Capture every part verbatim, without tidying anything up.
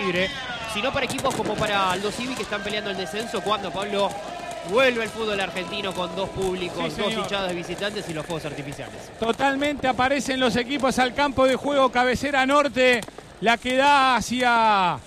Tigre, sino para equipos como para Aldo Civi, que están peleando el descenso, cuando, Pablo, vuelve el fútbol argentino con dos públicos, sí, dos hinchadas de visitantes y los fuegos artificiales. Totalmente aparecen los equipos al campo de juego. Cabecera Norte, la que da hacia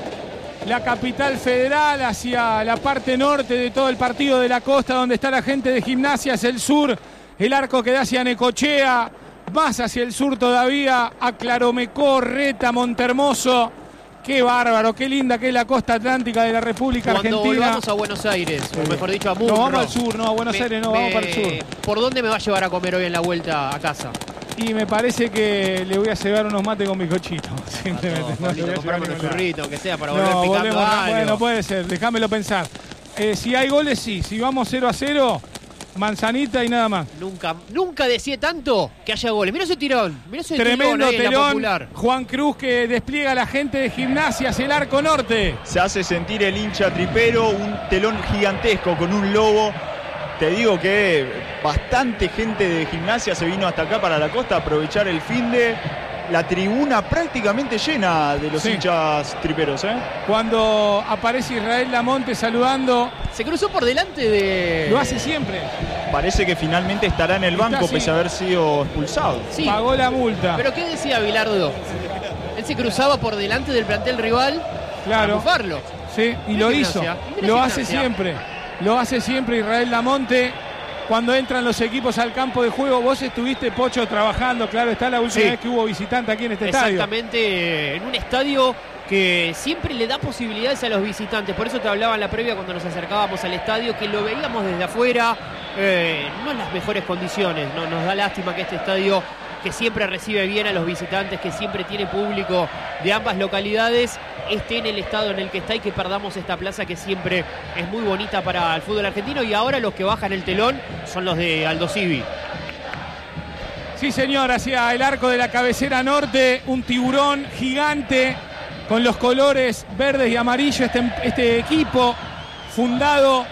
la capital federal, hacia la parte norte de todo el partido de la costa, donde está la gente de Gimnasia. Hacia el sur, el arco que da hacia Necochea, más hacia el sur todavía, a Claromecó, Reta, Montermoso. Qué bárbaro, qué linda que es la costa atlántica de la República Cuando Argentina. Cuando volvamos a Buenos Aires, o mejor dicho a Munro. No, vamos al sur, no, a Buenos me, Aires no, me, vamos para el sur. ¿Por dónde me va a llevar a comer hoy en la vuelta a casa? Y me parece que le voy a cebar unos mates con bizcochito. Simplemente. No, Pablito, no, comprame unos churritos, que sea, para volver no, picando volvemos, algo. Bueno, puede ser, déjamelo pensar. Eh, si hay goles, sí. Si vamos cero a cero, manzanita y nada más. Nunca, nunca decía tanto que haya goles. Mirá ese tirón, mirá ese Tremendo tirón ahí en la telón. Popular. Juan Cruz, que despliega a la gente de Gimnasia hacia el arco norte. Se hace sentir el hincha tripero, un telón gigantesco con un lobo. Te digo que bastante gente de Gimnasia se vino hasta acá para la costa a aprovechar el finde. La tribuna prácticamente llena de los sí. hinchas triperos, ¿eh? Cuando aparece Israel Lamonte saludando. Se cruzó por delante de... Lo hace siempre. Parece que finalmente estará en el Está banco así. pese a haber sido expulsado. Sí. Pagó la multa. ¿Pero qué decía Bilardo? Él se cruzaba por delante del plantel rival Claro. para bufarlo. Sí, y lo hizo. Gimnasia. Mira Lo Gimnasia. hace siempre. Lo hace siempre Israel Lamonte. Cuando entran los equipos al campo de juego, vos estuviste, Pocho, trabajando, claro, está la última Sí. vez que hubo visitante aquí en este estadio. Exactamente, en un estadio que siempre le da posibilidades a los visitantes. Por eso te hablaba en la previa cuando nos acercábamos al estadio, que lo veíamos desde afuera, eh, no en las mejores condiciones. No, nos da lástima que este estadio, que siempre recibe bien a los visitantes, que siempre tiene público de ambas localidades, esté en el estado en el que está y que perdamos esta plaza que siempre es muy bonita para el fútbol argentino. Y ahora los que bajan el telón son los de Aldo Civi. Sí, señor, hacia el arco de la cabecera norte, un tiburón gigante con los colores verdes y amarillos. Este, este equipo fundado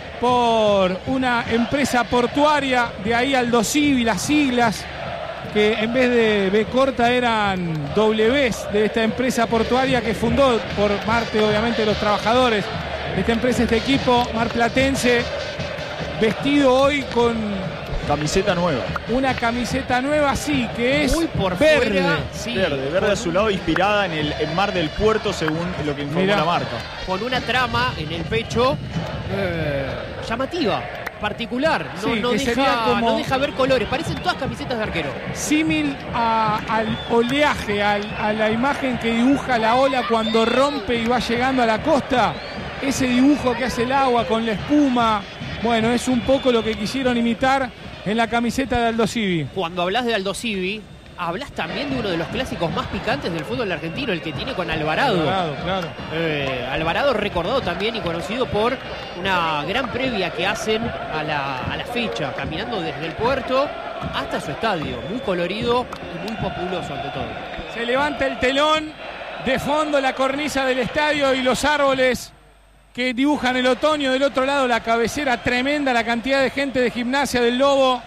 por una empresa portuaria, de ahí Aldo Civi, las siglas, que en vez de B corta eran Ws de esta empresa portuaria que fundó por parte, obviamente, de los trabajadores de esta empresa, este equipo marplatense, vestido hoy con Camiseta nueva. una camiseta nueva, sí, que es Muy por verde. fuera, sí, Verde, verde azulado, inspirada en el, el mar del puerto, según lo que informó Mirá. la marca. con una trama en el pecho eh, llamativa, particular. No, Sí, no que deja, sería como- no deja ver colores. Parecen todas camisetas de arquero. Símil a- al oleaje, al- a la imagen que dibuja la ola cuando rompe y va llegando a la costa. Ese dibujo que hace el agua con la espuma. Bueno, es un poco lo que quisieron imitar en la camiseta de Aldo Civi. Cuando hablas de Aldo Civi, hablas también de uno de los clásicos más picantes del fútbol argentino, el que tiene con Alvarado. Claro, claro. Eh, Alvarado recordado también y conocido por una gran previa que hacen a la, a la fecha, caminando desde el puerto hasta su estadio. Muy colorido y muy populoso ante todo. Se levanta el telón, de fondo la cornisa del estadio y los árboles que dibujan el otoño. Del otro lado la cabecera tremenda, la cantidad de gente de Gimnasia del Lobo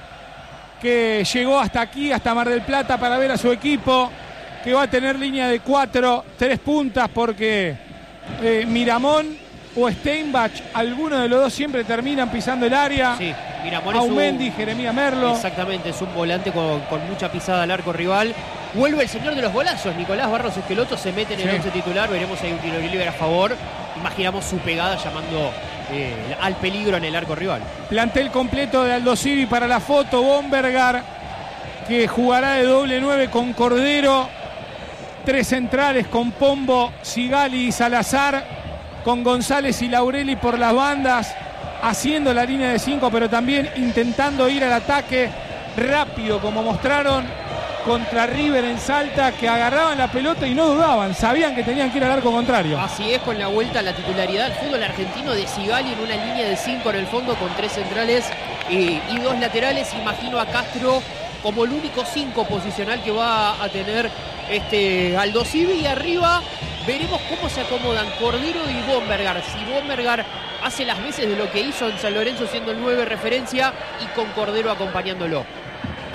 que llegó hasta aquí, hasta Mar del Plata, para ver a su equipo, que va a tener línea de cuatro, tres puntas, porque eh, Miramón o Steinbach, alguno de los dos siempre terminan pisando el área. Sí, Miramón es un- Aumendi, Jeremías Merlo. Exactamente, es un volante con, con mucha pisada al arco rival. Vuelve el señor de los golazos, Nicolás Barros Esqueloto, se mete en el Sí. once titular. Veremos ahí un tiro libre a favor. Imaginamos su pegada llamando eh, al peligro en el arco rival. Plantel completo de Aldo Civi para la foto. Bombergar, que jugará de doble nueve con Cordero. Tres centrales con Pombo, Sigali y Salazar. Con González y Laureli por las bandas, haciendo la línea de cinco, pero también intentando ir al ataque rápido, como mostraron contra River en Salta, que agarraban la pelota y no dudaban, sabían que tenían que ir al arco contrario. Así es, con la vuelta a la titularidad del fútbol argentino de Sigali en una línea de cinco en el fondo con tres centrales y, y dos laterales. Imagino a Castro como el único cinco posicional que va a tener este Aldo Civi, y arriba veremos cómo se acomodan Cordero y Bombergar. Si Bombergar hace las veces de lo que hizo en San Lorenzo siendo el nueve referencia y con Cordero acompañándolo.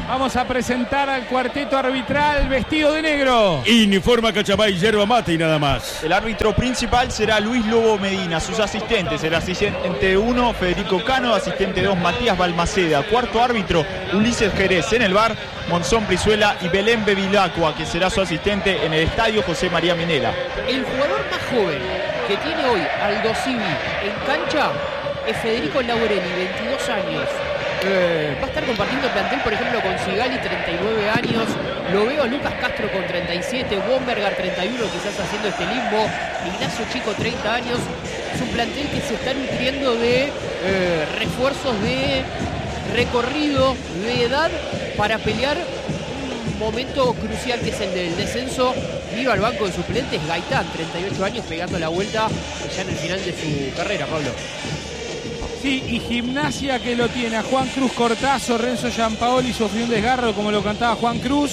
Vamos a presentar al cuarteto arbitral vestido de negro. Uniforma Cachabay, yerba mate y nada más. El árbitro principal será Luis Lobo Medina. Sus asistentes, el asistente uno, Federico Cano, asistente dos, Matías Balmaceda. Cuarto árbitro, Ulises Jerez. En el bar, Monzón Brizuela y Belén Bevilacqua, que será su asistente en el estadio, José María Minela. El jugador más joven que tiene hoy Aldosivi en cancha es Federico Laureli, veintidós años. Eh, va a estar compartiendo plantel, por ejemplo, con Sigali, treinta y nueve años. Lo veo a Lucas Castro con treinta y siete, Bombergar, treinta y uno, quizás haciendo este limbo. Ignacio Chico, treinta años. Es un plantel que se está nutriendo de eh, refuerzos de recorrido, de edad, para pelear un momento crucial que es el del descenso. Iba al banco de suplentes Gaitán, treinta y ocho años, pegando la vuelta ya en el final de su carrera, Pablo. Sí, y Gimnasia que lo tiene a Juan Cruz Cortazo, Renzo Giampaoli sufrió un desgarro como lo cantaba Juan Cruz.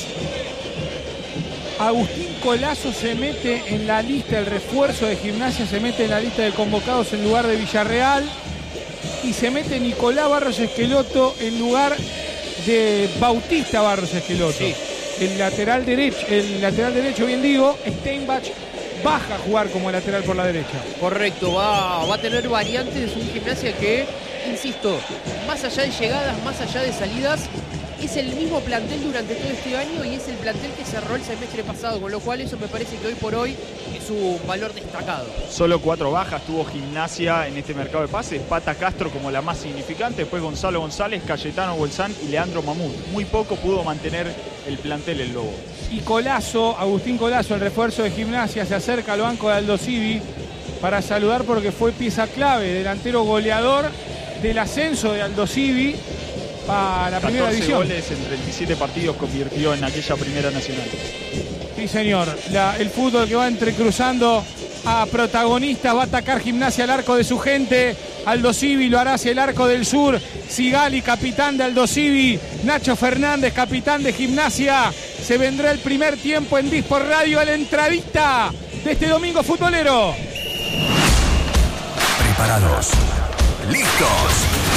Agustín Colazo se mete en la lista, el refuerzo de Gimnasia se mete en la lista de convocados en lugar de Villarreal. Y se mete Nicolás Barros Esqueloto en lugar de Bautista Barros Esqueloto. Sí. El lateral derecho, el lateral derecho, bien digo, Steinbach baja a jugar como lateral por la derecha. Correcto, va, va a tener variantes. Es un Gimnasia que, insisto, más allá de llegadas, más allá de salidas, es el mismo plantel durante todo este año y es el plantel que cerró el semestre pasado, con lo cual eso me parece que hoy por hoy es un valor destacado. Solo cuatro bajas tuvo Gimnasia en este mercado de pases. Pata Castro como la más significante, después Gonzalo González, Cayetano Bolzán y Leandro Mamut. Muy poco pudo mantener el plantel el Lobo. Y Colazo, Agustín Colazo, el refuerzo de Gimnasia, se acerca al banco de Aldosivi para saludar porque fue pieza clave, delantero goleador del ascenso de Aldosivi para la primera división. catorce goles en treinta y siete partidos convirtió en aquella primera nacional. Sí, señor. La, el fútbol que va entrecruzando a protagonistas, va a atacar Gimnasia al arco de su gente. Aldosivi lo hará hacia el arco del sur. Sigali, capitán de Aldosivi. Nacho Fernández, capitán de Gimnasia. Se vendrá el primer tiempo en Dispor Radio a la entradita de este domingo futbolero. Preparados. Listos.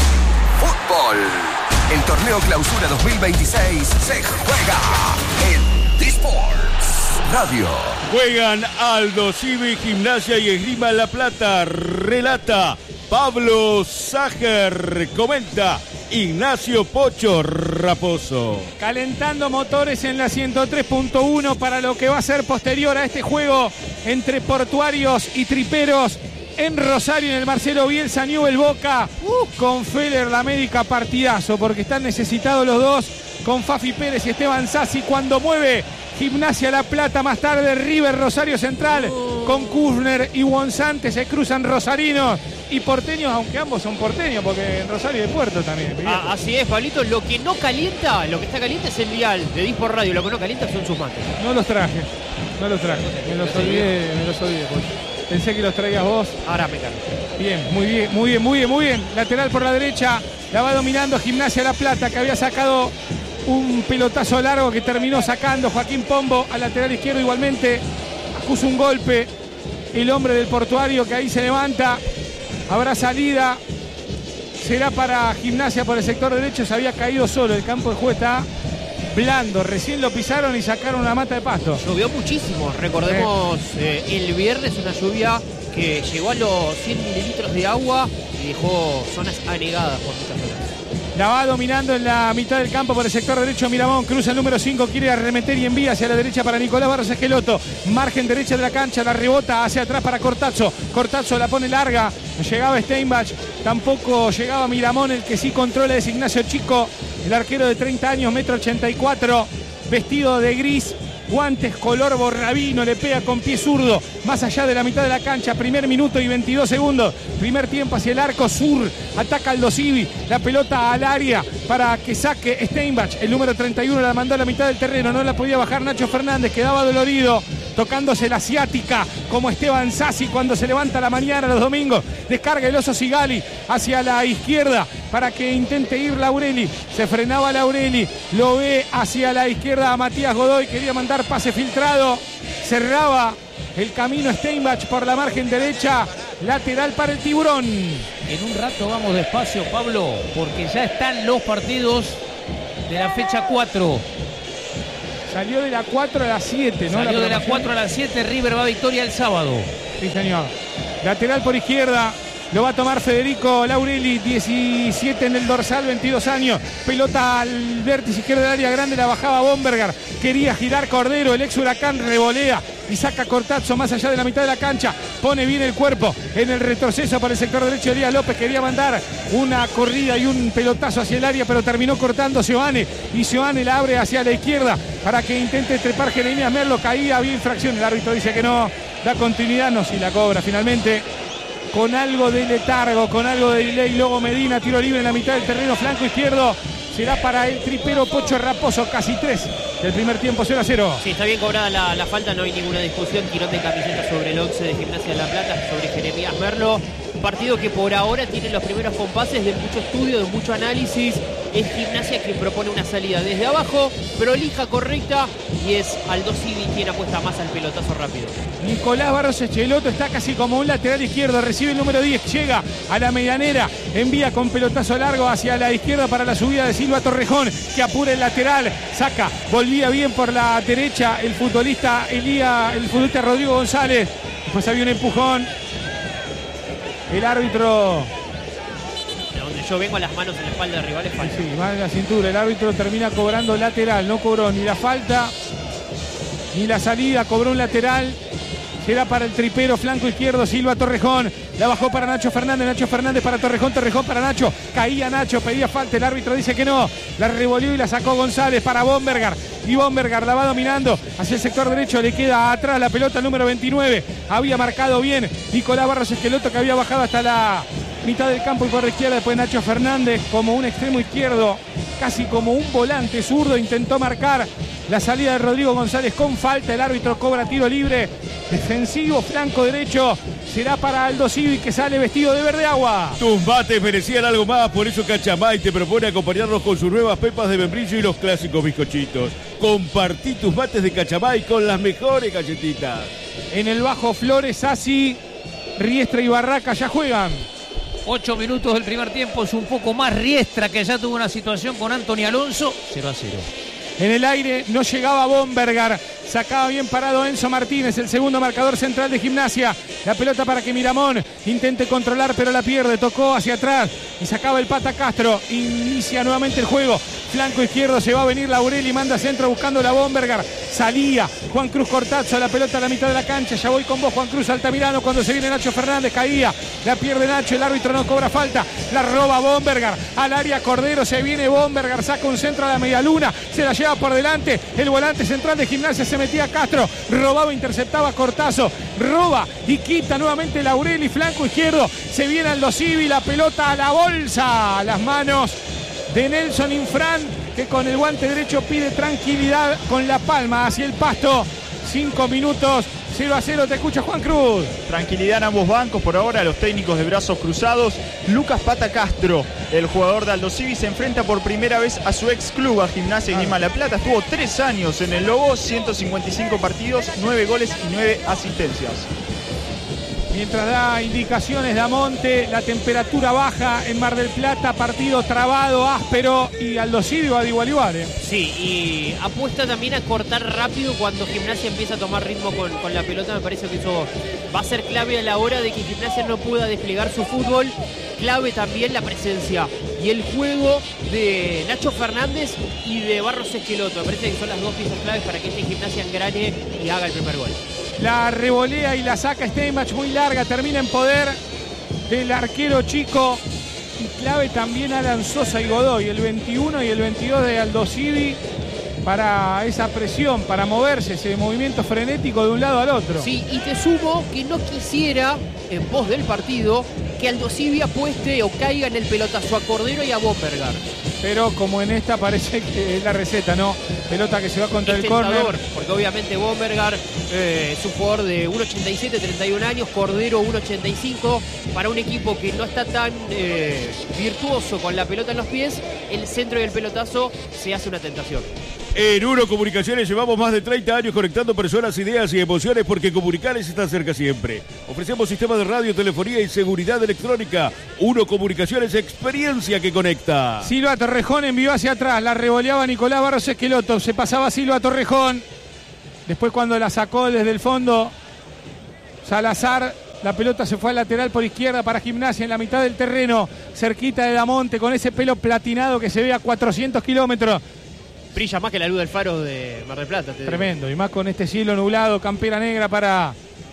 Fútbol. El torneo Clausura dos mil veintiséis se juega en Disports Radio. Juegan Aldosivi, Gimnasia y Esgrima La Plata. Relata Pablo Ságer. Comenta Ignacio Pocho Raposo. Calentando motores en la ciento tres punto uno para lo que va a ser posterior a este juego entre portuarios y triperos en Rosario, en el Marcelo Bielsa, Newell Boca, uh, con Feller, la América, partidazo, porque están necesitados los dos, con Fafi Pérez y Esteban Sassi, cuando mueve Gimnasia La Plata, más tarde River, Rosario Central, uh. con Kuzner y Wonsante, se cruzan rosarinos y porteños, aunque ambos son porteños, porque en Rosario hay Puerto también. Ah, así es, Pablito, lo que no calienta, lo que está caliente es el dial de Dispor Radio, lo que no calienta son sus mantos. No los traje, no los traje, me los olvidé, me los olvidé, Pocho. Pensé que los traías vos. Ahora me cargo. Bien, muy bien, muy bien, muy bien, muy bien. Lateral por la derecha. La va dominando Gimnasia La Plata, que había sacado un pelotazo largo que terminó sacando Joaquín Pombo al lateral izquierdo igualmente. Acusa un golpe el hombre del Portuario, que ahí se levanta. Habrá salida. Será para Gimnasia por el sector derecho. Se había caído solo. El campo de juego está blando, recién lo pisaron y sacaron una mata de pasto. Llovió muchísimo, recordemos eh, el viernes una lluvia que llegó a los cien mililitros de agua y dejó zonas anegadas por muchas zonas. La va dominando en la mitad del campo por el sector derecho Miramón, cruza el número cinco, quiere arremeter y envía hacia la derecha para Nicolás Barros Esqueloto, margen derecha de la cancha, la rebota hacia atrás para Cortazzo, Cortazzo la pone larga, llegaba Steinbach, tampoco llegaba Miramón, el que sí controla es Ignacio Chico, el arquero de treinta años, metro ochenta y cuatro, vestido de gris, guantes color borrabino, le pega con pie zurdo, más allá de la mitad de la cancha, primer minuto y veintidós segundos, primer tiempo hacia el arco sur, ataca Aldosivi, la pelota al área para que saque Steinbach, el número treinta y uno la mandó a la mitad del terreno, no la podía bajar Nacho Fernández, quedaba dolorido, tocándose la asiática, como Esteban Sassi cuando se levanta la mañana los domingos, descarga el oso Sigali hacia la izquierda para que intente ir Laureli, se frenaba Laureli, lo ve hacia la izquierda a Matías Godoy, quería mandar pase filtrado, cerraba el camino Steinbach por la margen derecha, lateral para el Tiburón. En un rato vamos despacio, Pablo, porque ya están los partidos de la fecha cuatro. Salió de la cuatro a la siete, ¿no? Salió la de la cuatro a la siete, River va a Victoria el sábado. Sí, señor. Lateral por izquierda. Lo va a tomar Federico Laurelli, diecisiete en el dorsal, veintidós años. Pelota al vértice izquierdo del área grande, la bajaba Bombergar. Quería girar Cordero, el ex Huracán revolea y saca Cortazzo más allá de la mitad de la cancha. Pone bien el cuerpo en el retroceso por el sector derecho de Elías López. Quería mandar una corrida y un pelotazo hacia el área, pero terminó cortando Seoane. Y Seoane la abre hacia la izquierda para que intente trepar Jeremías Merlo. Caía, había infracción. El árbitro dice que no, da continuidad, no, si la cobra finalmente. Con algo de letargo, con algo de delay, Logo Medina, tiro libre en la mitad del terreno, flanco izquierdo. Será para el tripero Pocho Raposo, casi tres del primer tiempo, cero a cero. Sí, está bien cobrada la, la falta, no hay ninguna discusión. Tirón de camiseta sobre el once de Gimnasia de La Plata, sobre Jeremías Merlo. Un partido que por ahora tiene los primeros compases de mucho estudio, de mucho análisis. Es Gimnasia quien propone una salida desde abajo, prolija, correcta, y es Aldo Civi quien apuesta más al pelotazo rápido. Nicolás Barros Echeloto está casi como un lateral izquierdo, recibe el número diez, llega a la medianera, envía con pelotazo largo hacia la izquierda para la subida de Silva Torrejón, que apura el lateral, saca, volvía bien por la derecha el futbolista Elía, el futbolista Rodrigo González, pues había un empujón, el árbitro... Yo vengo a las manos en la espalda de rivales. Falta. Sí, va en la cintura. El árbitro termina cobrando lateral. No cobró ni la falta ni la salida. Cobró un lateral. Será para el tripero flanco izquierdo Silva Torrejón. La bajó para Nacho Fernández. Nacho Fernández para Torrejón. Torrejón para Nacho. Caía Nacho. Pedía falta. El árbitro dice que no. La revolvió y la sacó González para Bombergar. Y Bombergar la va dominando hacia el sector derecho. Le queda atrás la pelota número veintinueve. Había marcado bien Nicolás Barros Esqueloto, que había bajado hasta la mitad del campo y por la izquierda. Después Nacho Fernández como un extremo izquierdo, casi como un volante zurdo, intentó marcar la salida de Rodrigo González con falta. El árbitro cobra tiro libre defensivo, flanco derecho. Será para Aldo Civi, que sale vestido de verde agua. Tus mates merecían algo más, por eso Cachamay te propone acompañarnos con sus nuevas pepas de membrillo y los clásicos bizcochitos. Compartí tus mates de Cachamay con las mejores galletitas. En el bajo Flores, Sassi, Riestra y Barraca ya juegan. Ocho minutos del primer tiempo, es un poco más Riestra, que ya tuvo una situación con Anthony Alonso. cero a cero. En el aire no llegaba Bombergar. Sacaba bien parado Enzo Martínez, el segundo marcador central de Gimnasia. La pelota para que Miramón intente controlar, pero la pierde. Tocó hacia atrás y sacaba el Pata Castro. Inicia nuevamente el juego. Flanco izquierdo, se va a venir Laurelli, manda centro buscando la Bombergar. Salía Juan Cruz Cortazzo, la pelota a la mitad de la cancha. Ya voy con vos, Juan Cruz Altamirano, cuando se viene Nacho Fernández. Caía, la pierde Nacho, el árbitro no cobra falta. La roba Bombergar al área Cordero. Se viene Bombergar, saca un centro a la medialuna. Se la lleva por delante el volante central de Gimnasia. Se metía Castro, robaba, interceptaba Cortazzo. Roba y quita nuevamente Laurelli, flanco izquierdo. Se viene Aldo Civi, la pelota a la bolsa. A las manos de Nelson Infran, que con el guante derecho pide tranquilidad con la palma hacia el pasto. Cinco minutos, cero a cero, te escucha Juan Cruz. Tranquilidad en ambos bancos por ahora, los técnicos de brazos cruzados. Lucas Pata Castro, el jugador de Aldo Civi, se enfrenta por primera vez a su ex club, a Gimnasia y Grima La Plata. Estuvo tres años en el Lobo, ciento cincuenta y cinco partidos, nueve goles y nueve asistencias. Mientras da indicaciones Damonte, la temperatura baja en Mar del Plata, partido trabado, áspero, y Aldo Civi va de igual a igual, ¿eh? Sí, y apuesta también a cortar rápido cuando Gimnasia empieza a tomar ritmo con, con la pelota. Me parece que eso va a ser clave a la hora de que Gimnasia no pueda desplegar su fútbol. Clave también la presencia y el juego de Nacho Fernández y de Barros Esqueloto. Me parece que son las dos piezas claves para que este Gimnasia engrane y haga el primer gol. La revolea y la saca Steinbach, muy larga, termina en poder del arquero chico. Y clave también Alan Sosa y Godoy, el veintiuno y el veintidós de Aldo Civi, para esa presión, para moverse, ese movimiento frenético de un lado al otro. Sí, y te sumo que no quisiera, en pos del partido, que Aldo Civi apueste o caiga en el pelotazo a Cordero y a Bombergar. Pero como en esta parece que es la receta, ¿no? Pelota que se va contra es el córner. Porque obviamente Bombergar eh, es un jugador de uno ochenta y siete, treinta y un años, Cordero uno ochenta y cinco. Para un equipo que no está tan eh, virtuoso con la pelota en los pies, el centro y el pelotazo se hace una tentación. En Uno Comunicaciones llevamos más de treinta años conectando personas, ideas y emociones porque comunicarles está cerca siempre. Ofrecemos sistemas de radio, telefonía y seguridad electrónica. Uno Comunicaciones, experiencia que conecta. Silva Torrejón envió hacia atrás, la revoleaba Nicolás Barros Esqueloto, se pasaba Silva Torrejón. Después cuando la sacó desde el fondo, Salazar, la pelota se fue al lateral por izquierda para Gimnasia en la mitad del terreno, cerquita de Damonte, con ese pelo platinado que se ve a cuatrocientos kilómetros. Brilla más que la luz del faro de Mar del Plata. Te Tremendo, digo. Y más con este cielo nublado, campera negra para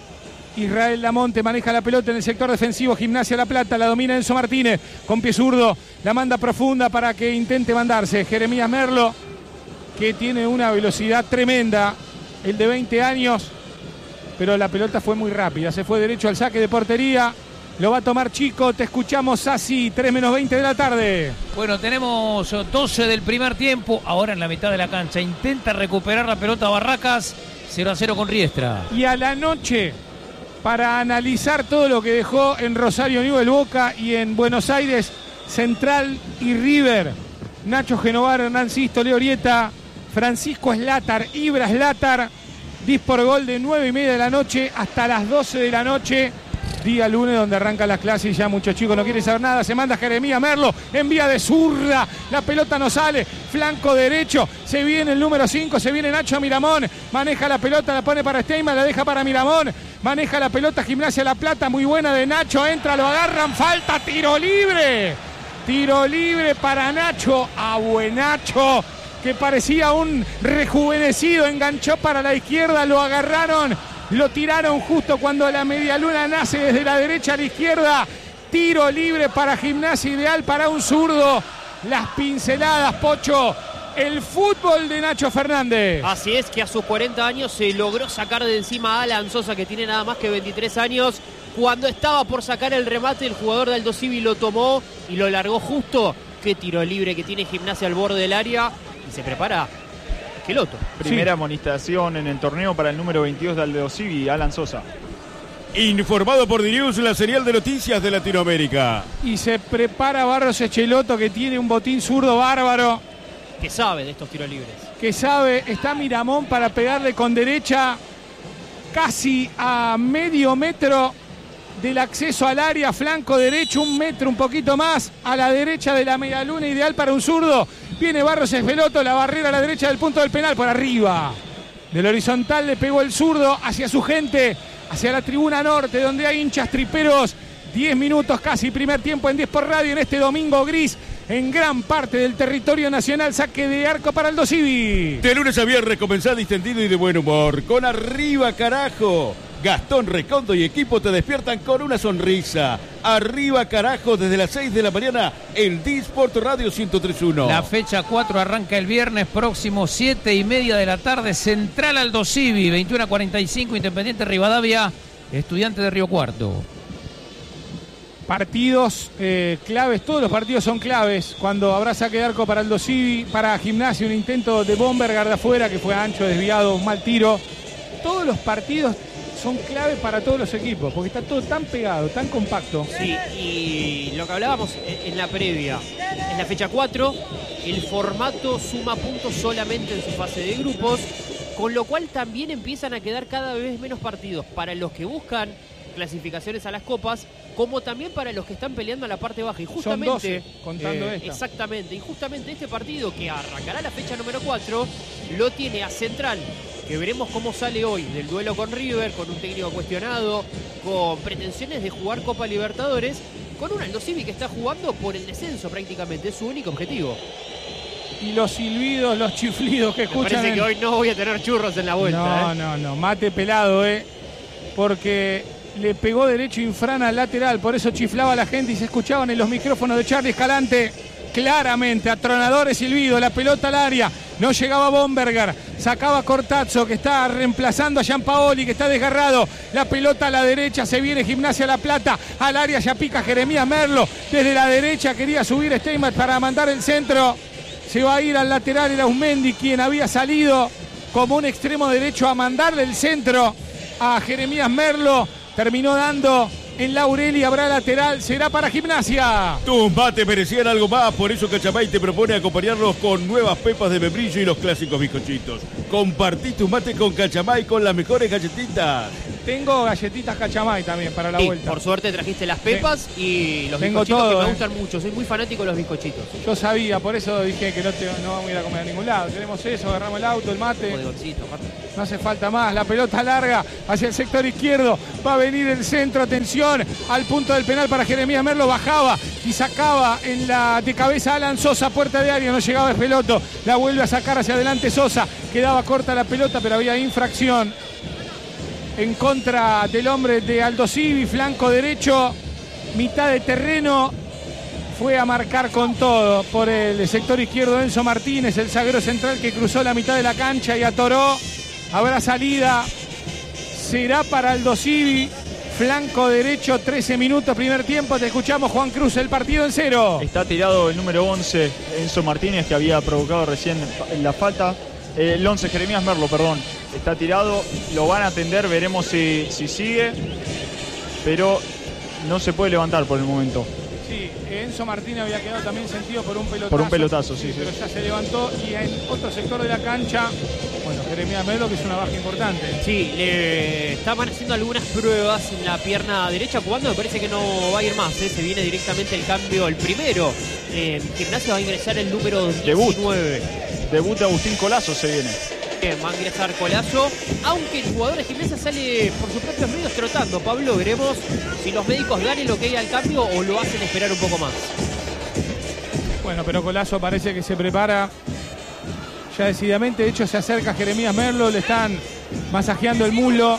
Israel Damonte, maneja la pelota en el sector defensivo, Gimnasia La Plata, la domina Enzo Martínez, con pie zurdo, la manda profunda para que intente mandarse Jeremías Merlo, que tiene una velocidad tremenda, el de veinte años, pero la pelota fue muy rápida, se fue derecho al saque de portería. Lo va a tomar Chico, te escuchamos así, tres menos veinte de la tarde. Bueno, tenemos doce del primer tiempo, ahora en la mitad de la cancha. Intenta recuperar la pelota Barracas, cero a cero con Riestra. Y a la noche, para analizar todo lo que dejó en Rosario Newell Boca y en Buenos Aires Central y River, Nacho Genovar, Hernán Sisto, Leo Orieta, Francisco Slatar, Ibra Slatar, dis por gol de nueve y media de la noche hasta las doce de la noche. Día lunes donde arranca las clases y ya muchos chicos no quieren saber nada. Se manda Jeremías Merlo, envía de zurda, la pelota no sale, flanco derecho, se viene el número cinco, se viene Nacho Miramón, maneja la pelota, la pone para Steinman, la deja para Miramón, maneja la pelota Gimnasia La Plata, muy buena de Nacho, entra, lo agarran, falta, tiro libre, tiro libre para Nacho, a Buenacho, que parecía un rejuvenecido, enganchó para la izquierda, lo agarraron. Lo tiraron justo cuando la medialuna nace desde la derecha a la izquierda. Tiro libre para Gimnasia, ideal para un zurdo. Las pinceladas, Pocho. El fútbol de Nacho Fernández. Así es, que a sus cuarenta años se logró sacar de encima a Alan Sosa, que tiene nada más que veintitrés años. Cuando estaba por sacar el remate, el jugador de Aldo Civi lo tomó y lo largó justo. Qué tiro libre que tiene Gimnasia al borde del área. Y se prepara Esqueloto. Primera Sí. amonestación en el torneo para el número veintidós de Aldo Civi, Alan Sosa. Informado por Dirius, la serial de noticias de Latinoamérica. Y se prepara Barros Esqueloto, que tiene un botín zurdo bárbaro. Que sabe de estos tiros libres. Que sabe, está Miramón para pegarle con derecha casi a medio metro del acceso al área, flanco derecho, un metro, un poquito más, a la derecha de la medialuna, ideal para un zurdo. Viene Barros Esqueloto, la barrera a la derecha del punto del penal, por arriba. Del horizontal le pegó el zurdo hacia su gente, hacia la tribuna norte, donde hay hinchas triperos. diez minutos casi, primer tiempo en diez por radio en este domingo gris. En gran parte del territorio nacional, saque de arco para Aldo Civi. De lunes a viernes comenzá distendido y de buen humor. Con Arriba Carajo. Gastón Recondo y equipo te despiertan con una sonrisa. Arriba Carajo, desde las seis de la mañana en Disport Radio ciento tres punto uno. La fecha cuatro arranca el viernes próximo, siete y media de la tarde. Central Aldo Civi, veintiuno a cuarenta y cinco, Independiente Rivadavia, Estudiante de Río Cuarto. Partidos eh, claves, todos los partidos son claves. Cuando habrá saque de arco para Aldo Civi, para Gimnasia, un intento de Bombergar de afuera que fue ancho, desviado, un mal tiro. Todos los partidos son claves para todos los equipos, porque está todo tan pegado, tan compacto. Sí, y lo que hablábamos en la previa, en la fecha cuatro, el formato suma puntos solamente en su fase de grupos, con lo cual también empiezan a quedar cada vez menos partidos para los que buscan clasificaciones a las copas, como también para los que están peleando a la parte baja. Y justamente, Son doce, contando esta. Exactamente, y justamente este partido que arrancará la fecha número cuatro, lo tiene a Central, que veremos cómo sale hoy del duelo con River, con un técnico cuestionado, con pretensiones de jugar Copa Libertadores, con un Aldo Civi que está jugando por el descenso prácticamente, es su único objetivo. Y los silbidos, los chiflidos que Me escuchan. parece en- que hoy no voy a tener churros en la vuelta. No, ¿eh? no, no, mate pelado, eh. Porque le pegó derecho Infrana al lateral, por eso chiflaba la gente y se escuchaban en los micrófonos de Charlie Escalante claramente, atronadores silbidos, la pelota al área, no llegaba Bombergar, sacaba Cortazzo, que está reemplazando a Gianpaoli, que está desgarrado, la pelota a la derecha, se viene Gimnasia La Plata, al área ya pica Jeremías Merlo, desde la derecha quería subir Steinman para mandar el centro, se va a ir al lateral, era Usmendi quien había salido como un extremo derecho a mandarle el centro a Jeremías Merlo, terminó dando en Laurel, habrá lateral, será para Gimnasia. Tus mates merecían algo más, por eso Cachamay te propone acompañarlos con nuevas pepas de membrillo y los clásicos bizcochitos. Compartí tus mates con Cachamay con las mejores galletitas. Tengo galletitas Cachamay también para la Sí, vuelta. por suerte trajiste las pepas y los Tengo bizcochitos todo, que me eh. gustan mucho. Soy muy fanático de los bizcochitos. Yo sabía, por eso dije que no, te, no vamos a ir a comer a ningún lado. Tenemos eso, agarramos el auto, el mate. Bodegoncito, aparte. No hace falta más. La pelota larga hacia el sector izquierdo. Va a venir el centro. Atención al punto del penal para Jeremías Merlo. Bajaba y sacaba en la de cabeza Alan Sosa. Puerta de área. No llegaba Espeloto. La vuelve a sacar hacia adelante Sosa. Quedaba corta la pelota, pero había infracción en contra del hombre de Aldosivi. Flanco derecho. Mitad de terreno. Fue a marcar con todo por el sector izquierdo Enzo Martínez, el zaguero central que cruzó la mitad de la cancha y atoró. Habrá salida. Será para Aldosivi. Flanco derecho, trece minutos, primer tiempo. Te escuchamos, Juan Cruz, el partido en cero. Está tirado el número once, Enzo Martínez, que había provocado recién la falta. Eh, el once, Jeremías Merlo, perdón. Está tirado, lo van a atender, veremos si, si sigue. Pero no se puede levantar por el momento. Sí, Enzo Martínez había quedado también sentido por un pelotazo. Por un pelotazo, sí, sí. Pero ya se levantó y en otro sector de la cancha, bueno, Jeremías Merlo, que es una baja importante. Sí, le estaban haciendo algunas pruebas en la pierna derecha jugando, me parece que no va a ir más, ¿eh? Se viene directamente el cambio, el primero. En Gimnasia va a ingresar el número diecinueve. Debut. Debut de Agustín Colazo se viene. Bien, va a ingresar Colazo, aunque el jugador de Gimnasia sale por sus propios medios trotando. Pablo, veremos si los médicos dan el ok al cambio o lo hacen esperar un poco más. Bueno, pero Colazo parece que se prepara ya decididamente. De hecho, se acerca a Jeremías Merlo, le están masajeando el muslo.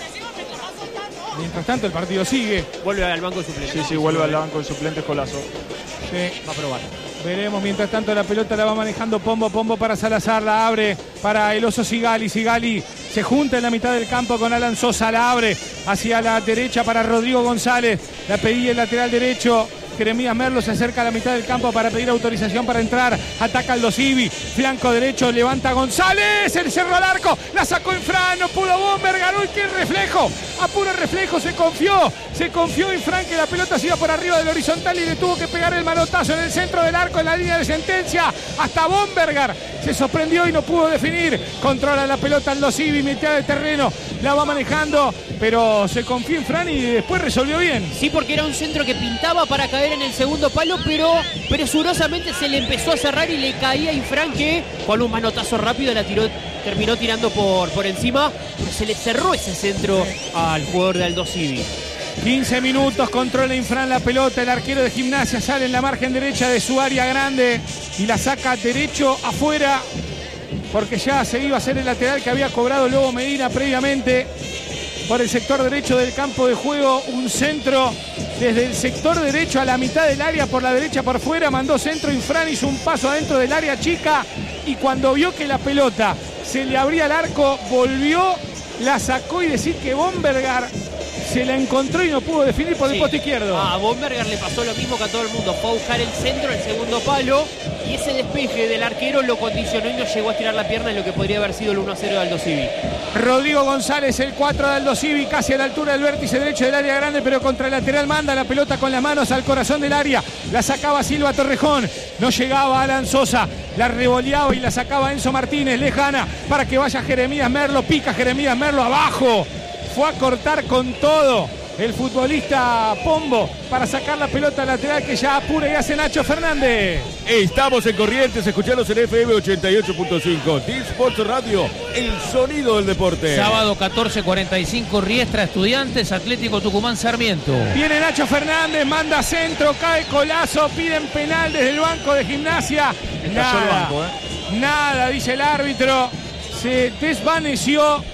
Mientras tanto, el partido sigue. Vuelve al banco de suplentes. Sí, sí, vuelve al banco de suplentes Colazo. Sí. Va a probar. Veremos, mientras tanto la pelota la va manejando Pombo, Pombo para Salazar, la abre para el oso Sigali, Sigali se junta en la mitad del campo con Alan Sosa, la abre hacia la derecha para Rodrigo González, la pedía el lateral derecho, Jeremías Merlo se acerca a la mitad del campo para pedir autorización para entrar, ataca Aldosivi, flanco derecho, levanta González, el cerro al arco, la sacó Infran, no pudo Bomber, ganó y qué reflejo, a puro reflejo se confió, se confió Infran que la pelota se iba por arriba del horizontal y le tuvo que pegar el manotazo en el centro del arco en la línea de sentencia, hasta Bombergar se sorprendió y no pudo definir, controla la pelota Aldosivi, mitad de terreno, la va manejando, pero se confió Infran y después resolvió bien. Sí, porque era un centro que pintaba para caer en el segundo palo, pero presurosamente se le empezó a cerrar y le caía a Infran, que con un manotazo rápido la tiró, terminó tirando por, por encima, pero se le cerró ese centro al jugador de Aldosivi. quince minutos, controla Infran la pelota, el arquero de Gimnasia sale en la margen derecha de su área grande y la saca derecho afuera, porque ya se iba a hacer el lateral que había cobrado Lobo Medina previamente. Por el sector derecho del campo de juego, un centro desde el sector derecho a la mitad del área, por la derecha por fuera, mandó centro Infran, hizo un paso adentro del área chica y cuando vio que la pelota se le abría el arco, volvió, la sacó y decir que Bombergar se la encontró y no pudo definir por el Sí. poste izquierdo. A Bombergar le pasó lo mismo que a todo el mundo, fue a buscar el centro, el segundo palo, y ese despeje del arquero lo condicionó y no llegó a estirar la pierna en lo que podría haber sido el uno a cero de Aldosivi. Rodrigo González, el cuatro de Aldosivi, casi a la altura del vértice derecho del área grande, pero contra el lateral manda la pelota con las manos al corazón del área. La sacaba Silva Torrejón, no llegaba Alan Sosa, la revoleaba y la sacaba Enzo Martínez, lejana, para que vaya Jeremías Merlo, pica Jeremías Merlo abajo. Fue a cortar con todo el futbolista Pombo para sacar la pelota lateral que ya apura y hace Nacho Fernández. Estamos en Corrientes, escuchanos en F M ochenta y ocho punto cinco. D-Sports Radio, el sonido del deporte. Sábado catorce cuarenta y cinco, Riestra Estudiantes, Atlético Tucumán Sarmiento. Viene Nacho Fernández, manda centro, cae Colazo, piden penal desde el banco de Gimnasia. Estalló el Nada, banco, ¿eh? nada, dice el árbitro. Se desvaneció,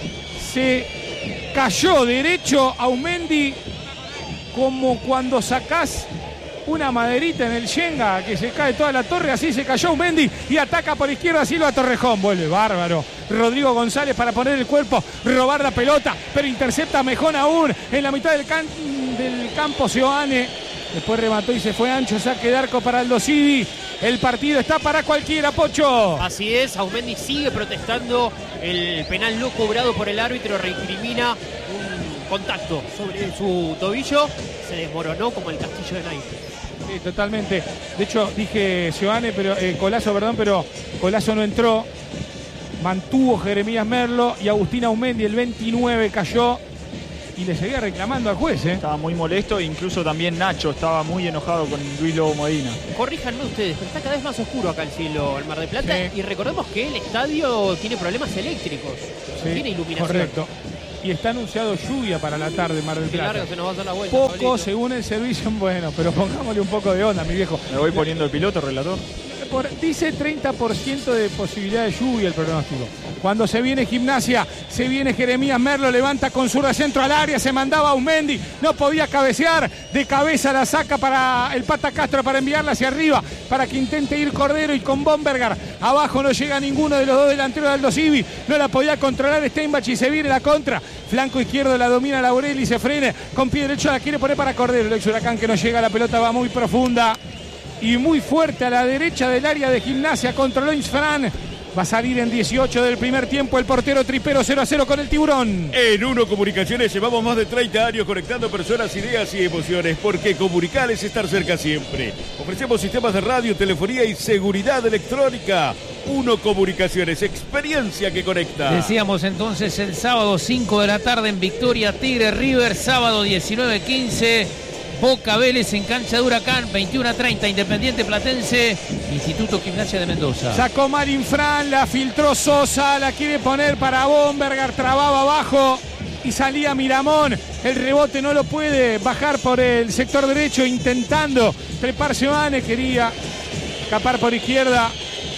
se cayó derecho a Aumendi, como cuando sacás una maderita en el Shenga que se cae toda la torre, así se cayó Aumendi y ataca por izquierda Silva Torrejón, vuelve bárbaro Rodrigo González para poner el cuerpo, robar la pelota, pero intercepta mejor aún en la mitad del, can del campo Seoane, después remató y se fue ancho, saque de arco para Aldosivi. El partido está para cualquiera, Pocho. Así es, Aumendi sigue protestando el penal no cobrado por el árbitro, reincrimina un contacto sobre su tobillo, se desmoronó como el castillo de naipes. Sí, totalmente. De hecho, dije Seoane, pero eh, Colazo, perdón, pero Colazo no entró. Mantuvo Jeremías Merlo y Agustín Aumendi, el veintinueve, cayó y le seguía reclamando al juez. ¿eh? Estaba muy molesto, incluso también Nacho estaba muy enojado con Luis Lobo Modina. Corríjanme ustedes, pero está cada vez más oscuro acá el cielo, el Mar del Plata, Sí. y recordemos que el estadio tiene problemas eléctricos, Sí, tiene iluminación. correcto. Y está anunciado lluvia para la tarde en Mar del Qué Plata. largo se nos va a dar la vuelta. Poco, Pablito. según el servicio, bueno, pero pongámosle un poco de onda, mi viejo. Me voy poniendo el piloto, relator. Por- dice treinta por ciento de posibilidad de lluvia el pronóstico. Cuando se viene Gimnasia, se viene Jeremías Merlo, levanta con zurda centro al área, se mandaba a Aumendi, no podía cabecear, de cabeza la saca para el Pata Castro para enviarla hacia arriba, para que intente ir Cordero y con Bombergar. Abajo no llega ninguno de los dos delanteros de Aldo Civi, no la podía controlar Steinbach y se viene la contra. Flanco izquierdo la domina Laurel y se frena, con pie derecho la quiere poner para Cordero. El ex Huracán que no llega, la pelota va muy profunda y muy fuerte a la derecha del área de Gimnasia. Controló Insfran. Va a salir en dieciocho del primer tiempo el portero Tripero, cero a cero con el Tiburón. En Uno Comunicaciones llevamos más de treinta años conectando personas, ideas y emociones, porque comunicar es estar cerca siempre. Ofrecemos sistemas de radio, telefonía y seguridad electrónica. Uno Comunicaciones, experiencia que conecta. Decíamos entonces el sábado cinco de la tarde en Victoria, Tigre River, sábado diecinueve quince. Boca Vélez en cancha de Huracán, veintiuno a treinta, Independiente Platense, Instituto Gimnasia de Mendoza. Sacó Marin Fran, la filtró Sosa, la quiere poner para Bombergar, trababa abajo y salía Miramón. El rebote no lo puede bajar por el sector derecho, intentando treparse Oane, quería escapar por izquierda.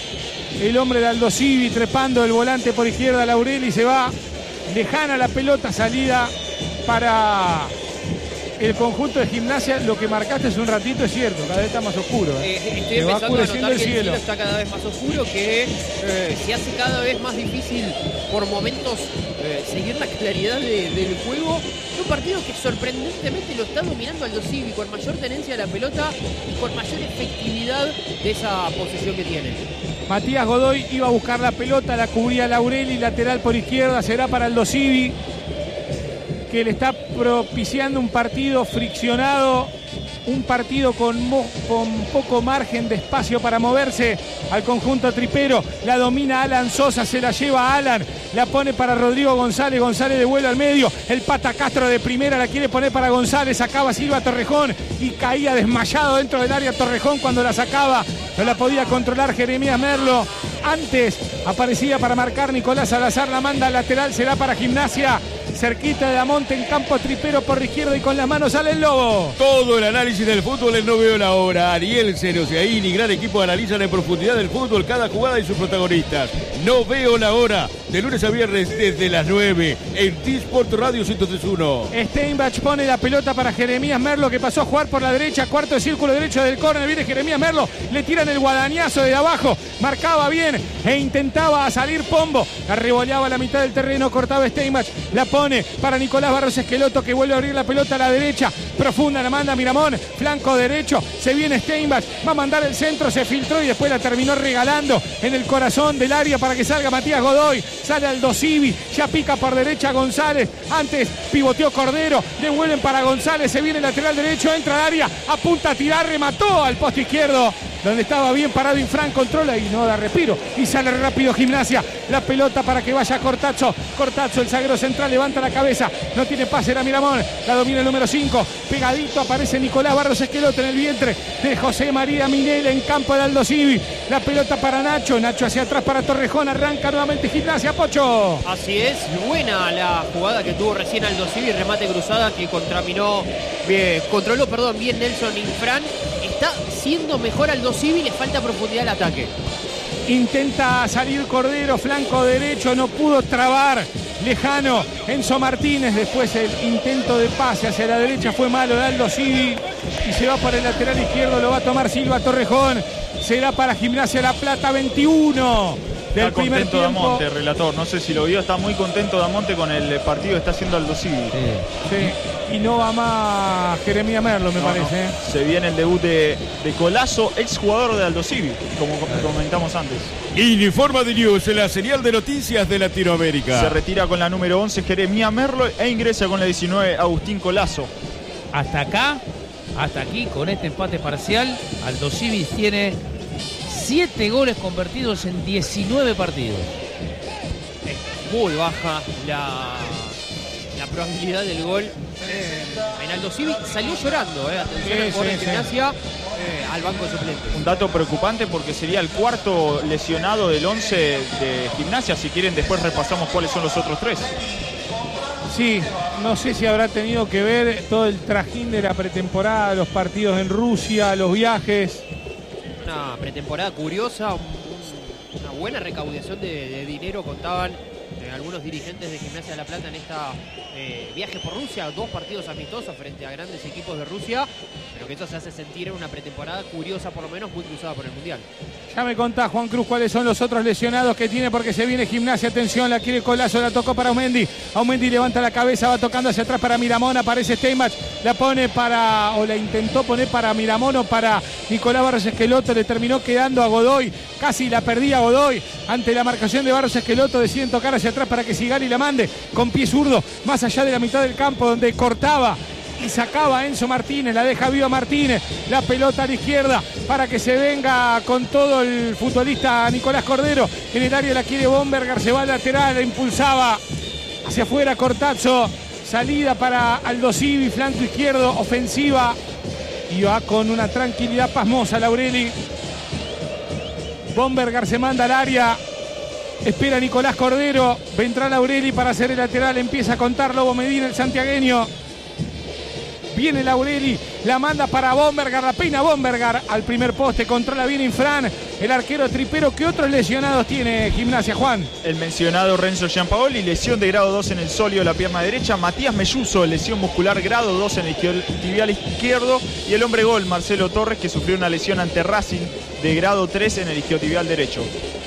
El hombre de Aldo Civi trepando el volante por izquierda, Laureli se va lejana la pelota, salida para el conjunto de Gimnasia. Lo que marcaste hace un ratito es cierto, cada vez está más oscuro. ¿eh? Eh, estoy Se va empezando a oscureciendo notar el que el cielo. cielo está cada vez más oscuro, que eh, se hace cada vez más difícil por momentos eh, seguir la claridad de- del juego. Un partido que sorprendentemente lo está dominando Aldo Civi, con mayor tenencia de la pelota y con mayor efectividad de esa posesión que tiene. Matías Godoy iba a buscar la pelota, la cubría Laureli, lateral por izquierda, será para Aldo Civi, que le está propiciando un partido friccionado, un partido con, mo- con poco margen de espacio para moverse al conjunto tripero. La domina Alan Sosa, se la lleva Alan, la pone para Rodrigo González, González devuelve al medio, el Pata Castro de primera la quiere poner para González, sacaba Silva Torrejón y caía desmayado dentro del área Torrejón cuando la sacaba, no la podía controlar Jeremías Merlo. Antes aparecía para marcar Nicolás Salazar, la manda al lateral, será para Gimnasia. Cerquita de Damonte en campo tripero por izquierda y con las manos sale el Lobo. Todo el análisis del fútbol en No Veo la Hora. Ariel Serociaini, gran equipo, analizan en profundidad del fútbol cada jugada y sus protagonistas. No Veo la Hora, de lunes a viernes desde las nueve en T-Sport Radio ciento tres punto uno. Steinbach pone la pelota para Jeremías Merlo, que pasó a jugar por la derecha, cuarto de círculo derecho del córner, viene Jeremías Merlo, le tiran el guadañazo de abajo, marcaba bien e intentaba salir Pombo, la revoleaba a la mitad del terreno, cortaba Steinbach, la pone para Nicolás Barros Esqueloto, que vuelve a abrir la pelota a la derecha, profunda, la manda Miramón, flanco derecho, se viene Steinbach, va a mandar el centro, se filtró y después la terminó regalando en el corazón del área para que salga Matías Godoy, sale Aldo Civi, ya pica por derecha González, antes pivoteó Cordero, devuelven para González, se viene el lateral derecho, entra al área, apunta a tirar, remató al poste izquierdo, donde estaba bien parado Infran, controla y no da respiro, y sale rápido Gimnasia, la pelota para que vaya Cortazo, Cortazo, el zaguero central, levanta la cabeza, no tiene pase, era Miramón, la domina el número cinco, pegadito aparece Nicolás Barros Esqueloto en el vientre de José María Minel en campo de Aldo Civi, la pelota para Nacho, Nacho hacia atrás para Torrejón, arranca nuevamente Gimnasia, Pocho. Así es, buena la jugada que tuvo recién Aldo Civi, remate cruzada que contraminó, bien, controló, perdón, bien Nelson Infran. Está siendo mejor Aldo Civi, le falta profundidad al ataque. Intenta salir Cordero, flanco derecho, no pudo trabar. Lejano, Enzo Martínez, después el intento de pase hacia la derecha fue malo de Aldo Civi y se va para el lateral izquierdo, lo va a tomar Silva Torrejón. Será para Gimnasia La Plata, veintiuno del Está primer contento tiempo. Damonte, relator. No sé si lo vio, está muy contento Damonte con el partido que está haciendo Aldo Civi. Sí. Y no va más Jeremías Merlo, me No, parece. no. Se viene el debut de, de Colazo, exjugador de Aldo Civi, como comentamos antes. Informa de News, la señal de noticias de Latinoamérica. Se retira con la número once Jeremías Merlo e ingresa con la diecinueve Agustín Colazo. Hasta acá, hasta aquí, con este empate parcial, Aldo Civi tiene siete goles convertidos en diecinueve partidos. Es muy baja la, la probabilidad del gol. Eh, en Aldo Civi salió llorando, eh, atención Sí, al jugador sí, de sí. Gimnasia, eh, al banco de suplentes. Un dato preocupante porque sería el cuarto lesionado del once de Gimnasia. Si quieren después repasamos cuáles son los otros tres. Sí, no sé si habrá tenido que ver todo el trajín de la pretemporada, los partidos en Rusia, los viajes. Una pretemporada curiosa, un- un- una buena recaudación de, de dinero contaban eh, algunos dirigentes de Gimnasia de La Plata en esta eh, viaje por Rusia, dos partidos amistosos frente a grandes equipos de Rusia, pero que eso se hace sentir en una pretemporada curiosa, por lo menos muy cruzada por el Mundial. Ya me contá, Juan Cruz, cuáles son los otros lesionados que tiene, porque se viene Gimnasia. Atención, la quiere Colazo, la tocó para Aumendi. Aumendi levanta la cabeza, va tocando hacia atrás para Miramón. Aparece Steinbach, la pone para, o la intentó poner para Miramón o para Nicolás Barros Esqueloto. Le terminó quedando a Godoy. Casi la perdía Godoy. Ante la marcación de Barros Esqueloto, deciden tocar hacia atrás para que Sigali la mande con pie zurdo, más allá de la mitad del campo, donde cortaba y sacaba a Enzo Martínez, la deja viva Martínez, la pelota a la izquierda para que se venga con todo el futbolista Nicolás Cordero. En el área la quiere Bombergar, se va al lateral, la impulsaba hacia afuera Cortazzo, salida para Aldo Civi, flanco izquierdo, ofensiva, y va con una tranquilidad pasmosa Laureli. Bombergar se manda al área, espera Nicolás Cordero, vendrá Laureli para hacer el lateral, empieza a contar Lobo Medina, el santiagueño. Viene Laureli, la manda para Bombergar, la peina Bombergar al primer poste, controla bien Infran, el arquero Tripero. ¿Qué otros lesionados tiene Gimnasia, Juan? El mencionado Renzo Giampaoli, lesión de grado dos en el sóleo de la pierna derecha. Matías Melluso, lesión muscular grado dos en el isquiotibial izquierdo. Y el hombre gol, Marcelo Torres, que sufrió una lesión ante Racing de grado tres en el isquiotibial derecho.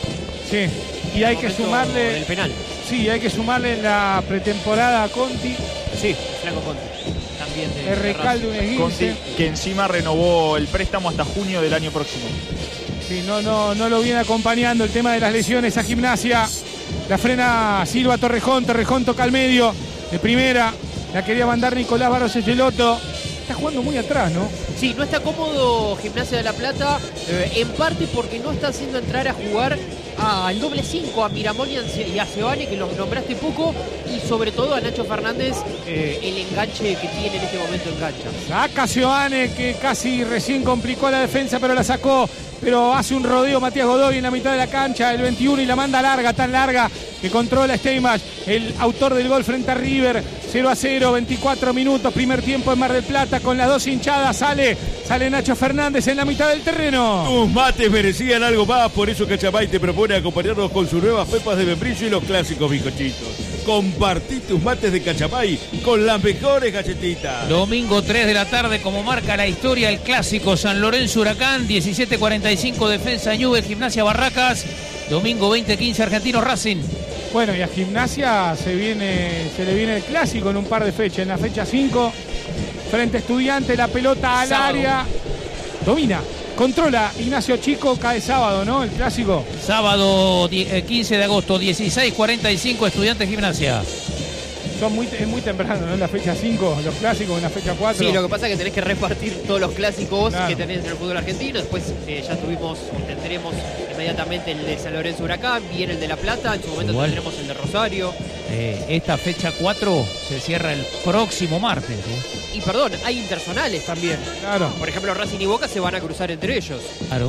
Sí, y hay que Momento sumarle, del penal. sí, hay que sumarle la pretemporada a Conti, Sí, Flaco Conti. También de, el de recalde un Racing. Conti, esguince. que encima renovó el préstamo hasta junio del año próximo. Sí, no, no, no lo viene acompañando el tema de las lesiones a Gimnasia. La frena Silva Torrejón, Torrejón toca al medio, de primera, la quería mandar Nicolás Barros Esqueloto. Está jugando muy atrás, ¿no? Sí, no está cómodo Gimnasia de La Plata, eh, en parte porque no está haciendo entrar a jugar al doble cinco, a Miramón y a y a Sebane, que los nombraste poco, y sobre todo a Nacho Fernández, eh, el enganche que tiene en este momento en cancha. Saca Sioane, que casi recién complicó la defensa, pero la sacó. Pero hace un rodeo Matías Godoy en la mitad de la cancha, el veintiuno, y la manda larga, tan larga que controla Steinbach, el autor del gol frente a River. cero a cero, veinticuatro minutos, primer tiempo en Mar del Plata, con las dos hinchadas. Sale, sale Nacho Fernández en la mitad del terreno. Tus mates merecían algo más, por eso Cachamay te propone acompañarnos con sus nuevas pepas de membrillo y los clásicos bizcochitos. Compartí tus mates de Cachamay con las mejores galletitas. Domingo tres de la tarde, como marca la historia, el clásico San Lorenzo Huracán, diecisiete cuarenta y cinco Defensa Newell's, Gimnasia Barracas. Domingo veinte quince Argentino Racing. Bueno, y a Gimnasia se viene, se le viene el clásico en un par de fechas. En la fecha cinco, frente a Estudiante, la pelota al Sábado. área. Domina, controla Ignacio Chico, cae sábado, ¿no? El clásico. Sábado die- eh, quince de agosto, dieciséis cuarenta y cinco Estudiantes Gimnasia. Son muy, es muy temprano, ¿no? En la fecha cinco, los clásicos en la fecha cuatro. Sí, lo que pasa es que tenés que repartir todos los clásicos Claro. que tenés en el fútbol argentino. Después eh, ya tuvimos, o tendremos inmediatamente el de San Lorenzo Huracán, viene el de La Plata, en su momento Igual. tendremos el de Rosario. Eh, esta fecha cuatro se cierra el próximo martes. ¿eh? Y perdón, hay interzonales también. Claro. Por ejemplo, Racing y Boca se van a cruzar entre ellos. Claro.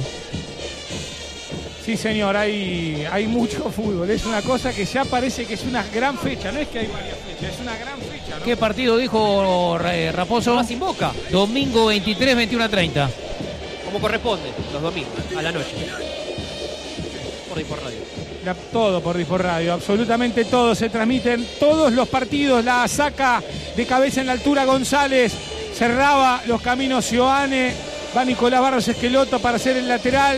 Sí, señor, hay, hay mucho fútbol. Es una cosa que ya parece que es una gran fecha. No es que hay varias fechas, es una gran fecha, ¿no? ¿Qué partido dijo eh, Raposo? Racing Boca, Domingo veintitrés, veintiuno treinta. como corresponde, los domingos, a la noche. Por ahí por radio. La- todo por Dispor Radio, absolutamente todo. Se transmiten todos los partidos. La saca de cabeza en la altura González. Cerraba los caminos Sioane. Va Nicolás Barros Esqueloto para hacer el lateral.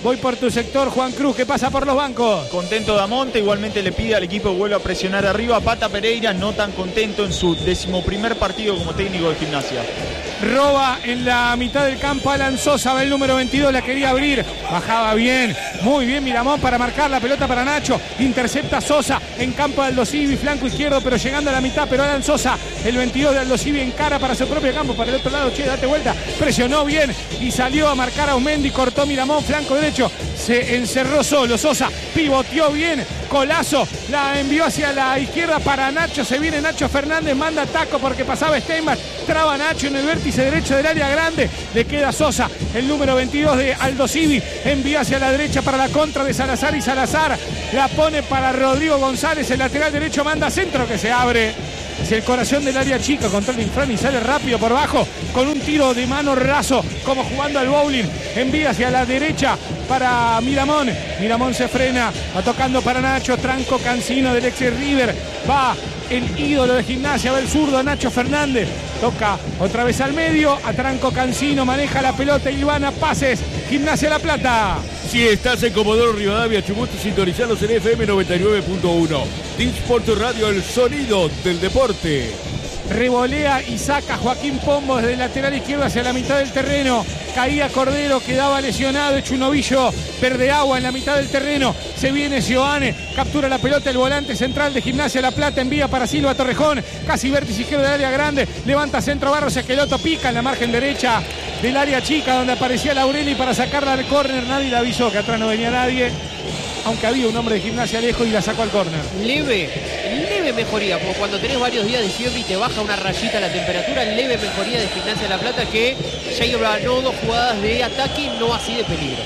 Voy por tu sector, Juan Cruz, que pasa por los bancos. Contento Damonte, igualmente le pide al equipo que vuelva a presionar arriba. Pata Pereira no tan contento en su decimoprimer partido como técnico de Gimnasia. Roba en la mitad del campo Alan Sosa, va el número veintidós, la quería abrir, bajaba bien, muy bien Miramón para marcar la pelota para Nacho, intercepta Sosa en campo de Aldo Civi, flanco izquierdo, pero llegando a la mitad, pero Alan Sosa, el veintidós de Aldo Civi, encara para su propio campo, para el otro lado, che, date vuelta, presionó bien y salió a marcar a Aumendi, cortó Miramón, flanco derecho, se encerró solo, Sosa pivoteó bien, Colazo, la envió hacia la izquierda para Nacho, se viene Nacho Fernández, manda taco porque pasaba Steinbach, traba Nacho en el vértice derecho del área grande, le queda Sosa, el número veintidós de Aldo Civi, envía hacia la derecha para la contra de Salazar y Salazar la pone para Rodrigo González, el lateral derecho manda centro que se abre hacia el corazón del área chica, controla Infran y sale rápido por bajo con un tiro de mano raso como jugando al bowling, envía hacia la derecha para Miramón, Miramón se frena, va tocando para Nacho, Tranco Cancino del ex River, va el ídolo de Gimnasia, va el zurdo Nacho Fernández, toca otra vez al medio, a Tranco Cancino, maneja la pelota Ivana, pases, Gimnasia La Plata. Si estás en Comodoro Rivadavia, Chubut, sintonizalos en F M noventa y nueve punto uno. Disport Radio, el sonido del deporte. Revolea y saca Joaquín Pombo desde el lateral izquierdo hacia la mitad del terreno. Caía Cordero, quedaba lesionado, hecho un ovillo verde agua en la mitad del terreno. Se viene Sioane, captura la pelota el volante central de Gimnasia La Plata, envía para Silva Torrejón, casi vértice izquierdo del área grande, levanta centro Barros Esqueloto, pica en la margen derecha del área chica donde aparecía Laureli para sacarla al córner. Nadie la avisó que atrás no venía nadie, aunque había un hombre de Gimnasia lejos y la sacó al córner. Leve, leve mejoría, como cuando tenés varios días de fiebre y te baja una rayita la temperatura, leve mejoría de Gimnasia La Plata, que ya lleva no dos jugadas de ataque, no así de peligro.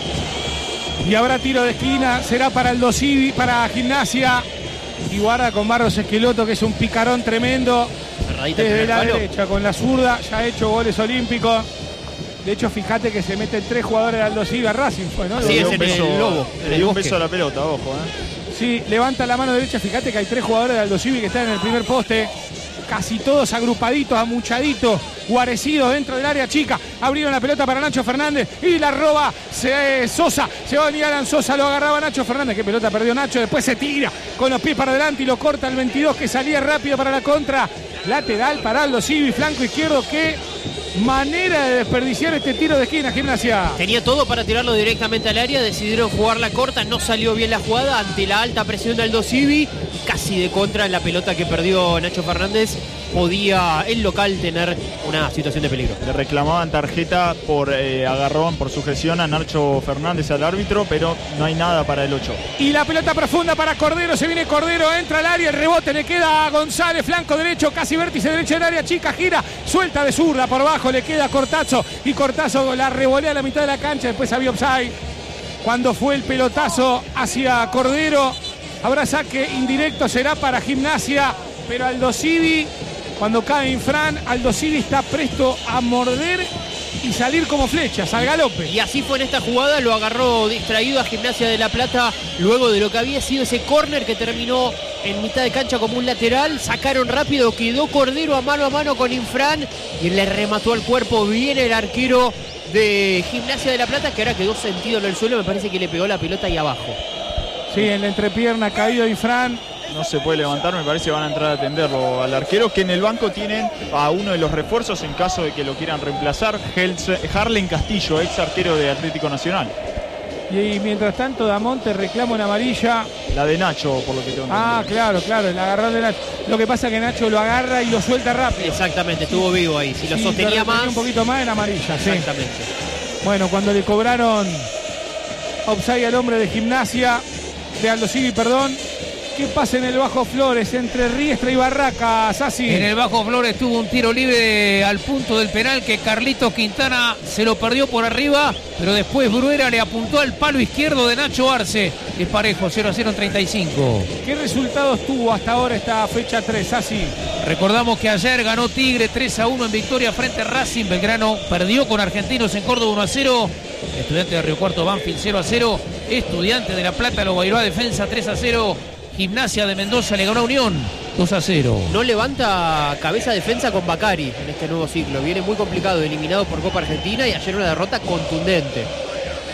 Y habrá tiro de esquina, será para el Dosivi, para Gimnasia. Y guarda con Barros Esqueloto, que es un picarón tremendo. Cerradita desde la palo. derecha, con la zurda, ya ha hecho goles olímpicos. De hecho, fíjate que se meten tres jugadores de Aldo Civi a Racing, fue, ¿no? Sí, Le es dio un en el beso- lobo, en Le el dio un bosque. beso a la pelota, ojo, ¿eh? Sí, levanta la mano derecha, fíjate que hay tres jugadores de Aldo Civi que están en el primer poste. Casi todos agrupaditos, amuchaditos, guarecidos dentro del área chica. Abrieron la pelota para Nacho Fernández y la roba se, eh, Sosa. Se va a venir Alan Sosa, lo agarraba Nacho Fernández. Qué pelota perdió Nacho, después se tira con los pies para adelante y lo corta el veintidós que salía rápido para la contra. Lateral para Aldo Civi, flanco izquierdo. Qué manera de desperdiciar este tiro de esquina, Gimnasia. Tenía todo para tirarlo directamente al área, decidieron jugar la corta, no salió bien la jugada ante la alta presión de Aldo Civi, casi de contra en la pelota que perdió Nacho Fernández. Podía el local tener una situación de peligro. Le reclamaban tarjeta por eh, agarrón, por sujeción a Nacho Fernández, al árbitro, pero no hay nada para el ocho. Y la pelota profunda para Cordero, se viene Cordero, entra al área, el rebote le queda a González, flanco derecho, casi vértice derecho del área chica, gira, suelta de zurda por abajo, le queda a Cortazo y Cortazo la revolea a la mitad de la cancha, después había offside. Cuando fue el pelotazo hacia Cordero, habrá saque indirecto, será para Gimnasia, pero Aldo Civi, cuando cae Infran, Aldo Civi está presto a morder y salir como flechas, al galope. Y así fue en esta jugada, lo agarró distraído a Gimnasia de La Plata luego de lo que había sido ese córner que terminó en mitad de cancha como un lateral. Sacaron rápido, quedó Cordero a mano a mano con Infran y le remató al cuerpo bien el arquero de Gimnasia de La Plata, que ahora quedó sentido en el suelo, me parece que le pegó la pelota ahí abajo. Sí, en la entrepierna caído Infran. No se puede levantar, me parece que van a entrar a atenderlo al arquero, que en el banco tienen a uno de los refuerzos en caso de que lo quieran reemplazar, Harlen Castillo, ex arquero de Atlético Nacional. Y mientras tanto Damonte reclama una amarilla. La de Nacho, por lo que tengo Ah, entendido. claro, claro, el agarrón de Nacho. Lo que pasa es que Nacho lo agarra y lo suelta rápido. Exactamente, estuvo vivo ahí. Si lo Sí, sostenía retenía más. un poquito más en amarilla, sí. Exactamente. Bueno, cuando le cobraron offside al hombre de Gimnasia, de Aldo Civi, perdón. ¿Qué pasa en el Bajo Flores entre Riestra y Barracas, así? En el Bajo Flores tuvo un tiro libre al punto del penal que Carlitos Quintana se lo perdió por arriba, pero después Bruera le apuntó al palo izquierdo de Nacho Arce. Es parejo, cero a cero en treinta y cinco. ¿Qué resultados tuvo hasta ahora esta fecha tres, así? Recordamos que ayer ganó Tigre tres a uno en victoria frente a Racing. Belgrano perdió con Argentinos en Córdoba uno a cero. Estudiante de Río Cuarto Banfield cero a cero. Estudiante de La Plata lo bailó a Defensa tres a cero. Gimnasia de Mendoza le ganó a Unión dos a cero. No levanta cabeza defensa con Bacari en este nuevo ciclo. Viene muy complicado, eliminado por Copa Argentina y ayer una derrota contundente.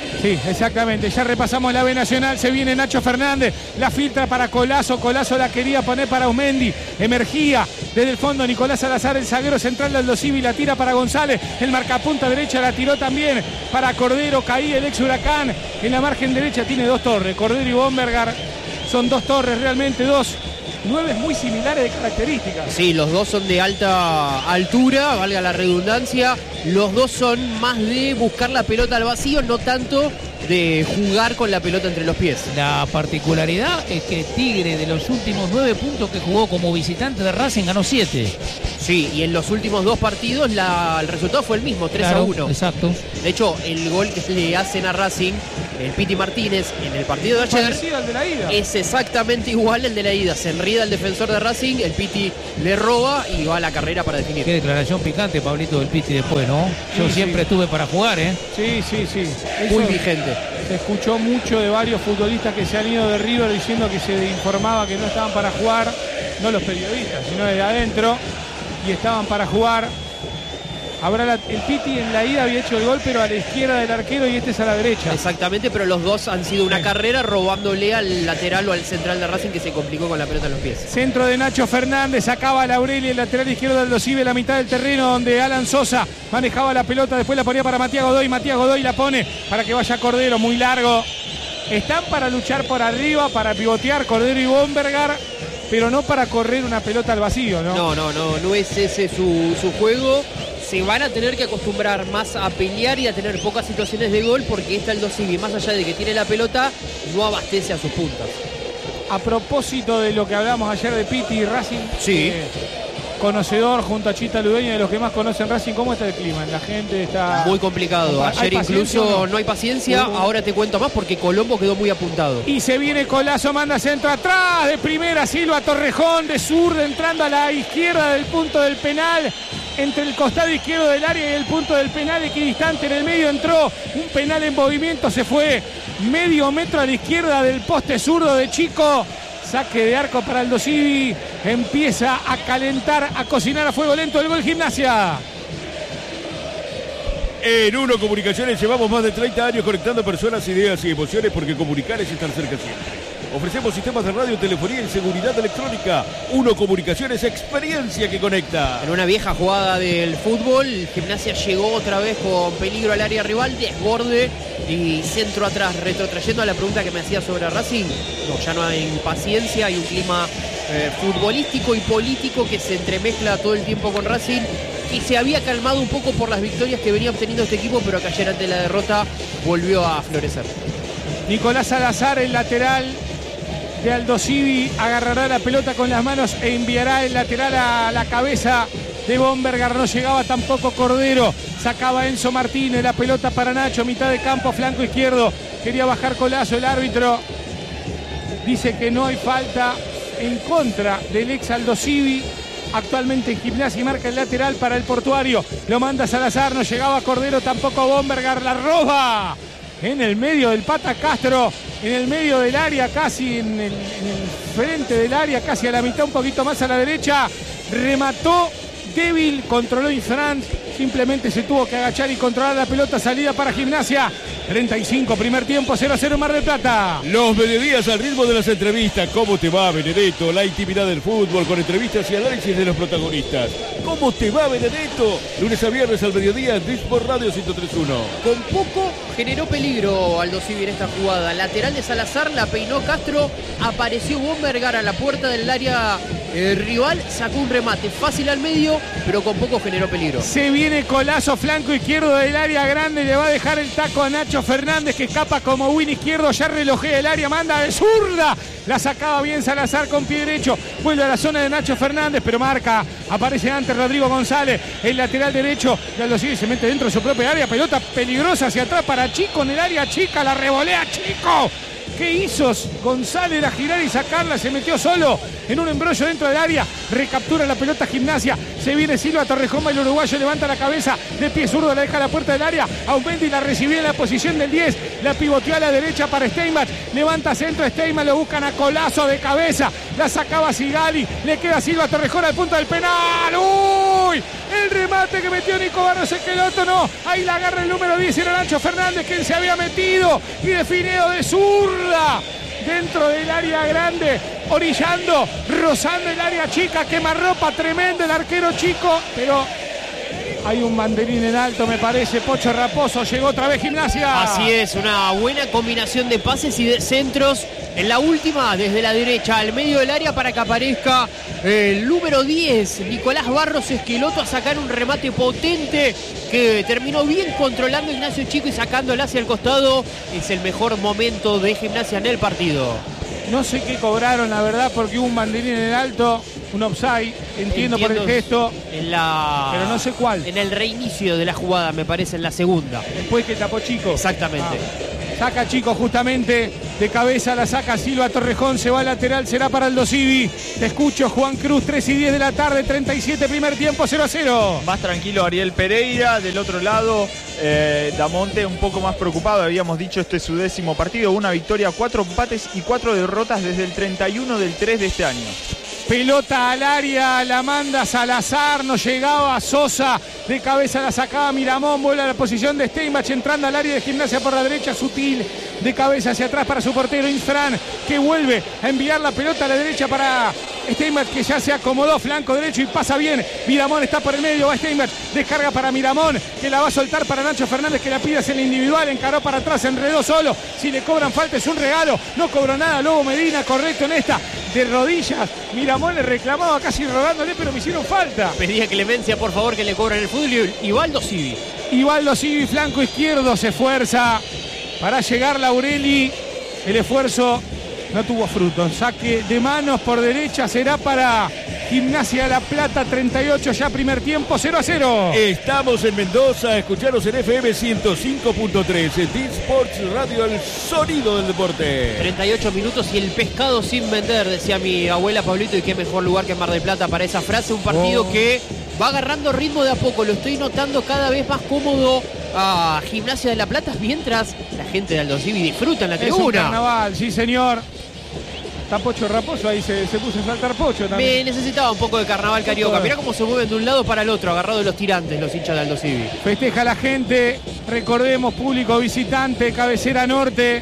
Sí, exactamente. Ya repasamos la B Nacional. Se viene Nacho Fernández. La filtra para Colazo. Colazo la quería poner para Aumendi. Emergía desde el fondo Nicolás Salazar, el zaguero central de Aldo Civi. La tira para González. El marcapunta derecha la tiró también para Cordero. Caía el ex Huracán. En la margen derecha tiene dos torres. Cordero y Bombergar. Son dos torres, realmente dos. Nueve muy similares de características. Sí, los dos son de alta altura, valga la redundancia. Los dos son más de buscar la pelota al vacío, no tanto de jugar con la pelota entre los pies. La particularidad es que Tigre, de los últimos nueve puntos que jugó como visitante de Racing, ganó siete. Sí, y en los últimos dos partidos la, el resultado fue el mismo, tres Claro, a uno. Exacto. De hecho, el gol que le hacen a Racing, el Piti Martínez, en el partido de ayer, Parecido al de la ida. es exactamente igual al de la ida. Se enrida el defensor de Racing, el Piti le roba y va a la carrera para definir. Qué declaración picante, Pablito, del Piti después, ¿no? Yo Sí, siempre sí. estuve para jugar, ¿eh? Sí, sí, sí. Muy Eso vigente. se escuchó mucho de varios futbolistas que se han ido de River diciendo que se informaba que no estaban para jugar, no los periodistas, sino desde adentro, y estaban para jugar. Habrá la, el Piti en la ida había hecho el gol, pero a la izquierda del arquero y este es a la derecha. Exactamente, pero los dos han sido una Sí. carrera robándole al lateral o al central de Racing que se complicó con la pelota en los pies. Centro de Nacho Fernández, sacaba a Laureli, el lateral izquierdo del Dosive, la mitad del terreno donde Alan Sosa manejaba la pelota, después la ponía para Matías Godoy, Matías Godoy la pone para que vaya Cordero, muy largo. Están para luchar por arriba, para pivotear Cordero y Bombergar, pero no para correr una pelota al vacío, ¿no? No, no, no, no es ese su, su juego. Se van a tener que acostumbrar más a pelear y a tener pocas situaciones de gol porque esta Aldo Civi, más allá de que tiene la pelota, no abastece a sus puntas. A propósito de lo que hablamos ayer de Piti y Racing, Sí. eh, conocedor junto a Chita Ludeña de los que más conocen Racing, ¿cómo está el clima? La gente está... Muy complicado. ¿Hay Ayer paciencia incluso o no? no hay paciencia. Ahora te cuento más porque Colombo quedó muy apuntado. Y se viene Colazo, manda centro atrás, de primera Silva Torrejón, de zurda, entrando a la izquierda del punto del penal, entre el costado izquierdo del área y el punto del penal, equidistante, en el medio entró un penal en movimiento, se fue medio metro a la izquierda del poste zurdo de Chico. Saque de arco para Aldo Civi, empieza a calentar, a cocinar a fuego lento el gol Gimnasia. En Uno Comunicaciones llevamos más de treinta años conectando personas, ideas y emociones porque comunicar es estar cerca siempre. Ofrecemos sistemas de radio, telefonía y seguridad electrónica. Uno Comunicaciones, experiencia que conecta. En una vieja jugada del fútbol, Gimnasia llegó otra vez con peligro al área rival, desborde y centro atrás. Retrotrayendo a la pregunta que me hacía sobre Racing, no, ya no hay paciencia, hay un clima eh, futbolístico y político que se entremezcla todo el tiempo con Racing y se había calmado un poco por las victorias que venía obteniendo este equipo, pero que ayer ante la derrota volvió a florecer. Nicolás Salazar, el lateral de Aldo Civi, agarrará la pelota con las manos e enviará el lateral a la cabeza de Bombergar. No llegaba tampoco Cordero, sacaba Enzo Martínez, la pelota para Nacho, mitad de campo, flanco izquierdo, quería bajar Colazo, el árbitro dice que no hay falta en contra del ex Aldo Civi. Actualmente en Gimnasia y marca el lateral para el Portuario, lo manda Salazar, no llegaba Cordero, tampoco Bombergar, la roba en el medio del Pata Castro, en el medio del área, casi en el, en el frente del área, casi a la mitad, un poquito más a la derecha, remató débil, controló Infrán, simplemente se tuvo que agachar y controlar la pelota, salida para Gimnasia. treinta y cinco, primer tiempo, cero a cero Mar del Plata. Los mediodías al ritmo de las entrevistas. ¿Cómo te va, Benedetto? La intimidad del fútbol con entrevistas y análisis de los protagonistas. ¿Cómo te va, Benedetto? Lunes a viernes al mediodía en Disport Radio ciento tres punto uno. Con poco generó peligro Aldo Civi en esta jugada. Lateral de Salazar, la peinó Castro, apareció Bombergar a la puerta del área eh, rival, sacó un remate fácil al medio, pero con poco generó peligro. Se viene Colazo, flanco izquierdo del área grande, le va a dejar el taco a Nacho Fernández, que escapa como win izquierdo, ya relojea el área, manda de zurda, la sacaba bien Salazar con pie derecho, vuelve a la zona de Nacho Fernández, pero marca, aparece antes Rodrigo González, el lateral derecho, ya lo sigue, se mete dentro de su propia área, pelota peligrosa hacia atrás para Chico, en el área chica, la revolea Chico. ¿Qué hizo González? Era girar y sacarla, se metió solo en un embrollo dentro del área, recaptura la pelota Gimnasia, se viene Silva Torrejón, el uruguayo levanta la cabeza, de pie zurdo la deja a la puerta del área, Aumendi la recibió en la posición del diez, la pivoteó a la derecha para Steinbach, levanta centro Steinbach, lo buscan a Colazo de cabeza, la sacaba Sigali, le queda Silva Torrejón al punto del penal, ¡uy! El remate que metió Nico Barros Esqueloto, no. Ahí la agarra el número diez, era Nacho Fernández, quien se había metido y definió de zurda dentro del área grande, orillando, rozando el área chica, quemarropa tremendo el arquero chico, pero hay un banderín en alto, me parece. Pocho Raposo, llegó otra vez Gimnasia. Así es, una buena combinación de pases y de centros. En la última, desde la derecha al medio del área para que aparezca el número diez, Nicolás Barros Esqueloto, a sacar un remate potente que terminó bien controlando Ignacio Chico y sacándola hacia el costado. Es el mejor momento de Gimnasia en el partido. No sé qué cobraron, la verdad, porque hubo un banderín en el alto, un offside, entiendo, entiendo por el gesto, en la... pero no sé cuál. En el reinicio de la jugada, me parece, en la segunda. Después que tapó Chico. Exactamente. Ah. Saca Chico justamente, de cabeza la saca Silva Torrejón, se va al lateral, será para Aldo Civi. Te escucho, Juan Cruz, tres y diez de la tarde, treinta y siete, primer tiempo, cero a cero. Más tranquilo Ariel Pereira, del otro lado eh, Damonte un poco más preocupado, habíamos dicho este es su décimo partido, una victoria, cuatro empates y cuatro derrotas desde el treinta y uno del tres de este año. Pelota al área, la manda Salazar, no llegaba Sosa, de cabeza la sacaba Miramón, vuelve a la posición de Steinbach, entrando al área de Gimnasia por la derecha, Sutil, de cabeza hacia atrás para su portero Infran, que vuelve a enviar la pelota a la derecha para Steinbach, que ya se acomodó flanco derecho y pasa bien. Miramón está por el medio, va Steinbach, descarga para Miramón, que la va a soltar para Nacho Fernández, que la pide hacia el individual, encaró para atrás, enredó solo, si le cobran falta es un regalo, no cobró nada Lobo Medina, correcto en esta, de rodillas, Miramón le reclamaba casi rogándole, pero me hicieron falta. Pedía clemencia, por favor, que le cobran el fútbol. Y Baldo Civi. Y Baldo Civi, flanco izquierdo, se esfuerza para llegar Laureli. El esfuerzo no tuvo fruto. Saque de manos por derecha será para Gimnasia de La Plata, treinta y ocho ya primer tiempo, cero a cero. Estamos en Mendoza, escucharos en F M ciento cinco punto tres, en T-Sports Radio, el sonido del deporte. treinta y ocho minutos y el pescado sin vender, decía mi abuela Pablito, y qué mejor lugar que Mar del Plata para esa frase. Un partido oh. que va agarrando ritmo de a poco, lo estoy notando cada vez más cómodo a Gimnasia de La Plata, mientras la gente de Aldo Civi disfruta en la tribuna. Es un carnaval, sí señor. Está Pocho Raposo, ahí se, se puso a saltar Pocho también. Me necesitaba un poco de carnaval carioca. Mirá cómo se mueven de un lado para el otro, agarrado de los tirantes, los hinchas de Aldo Civi. Festeja la gente, recordemos, público visitante, cabecera norte.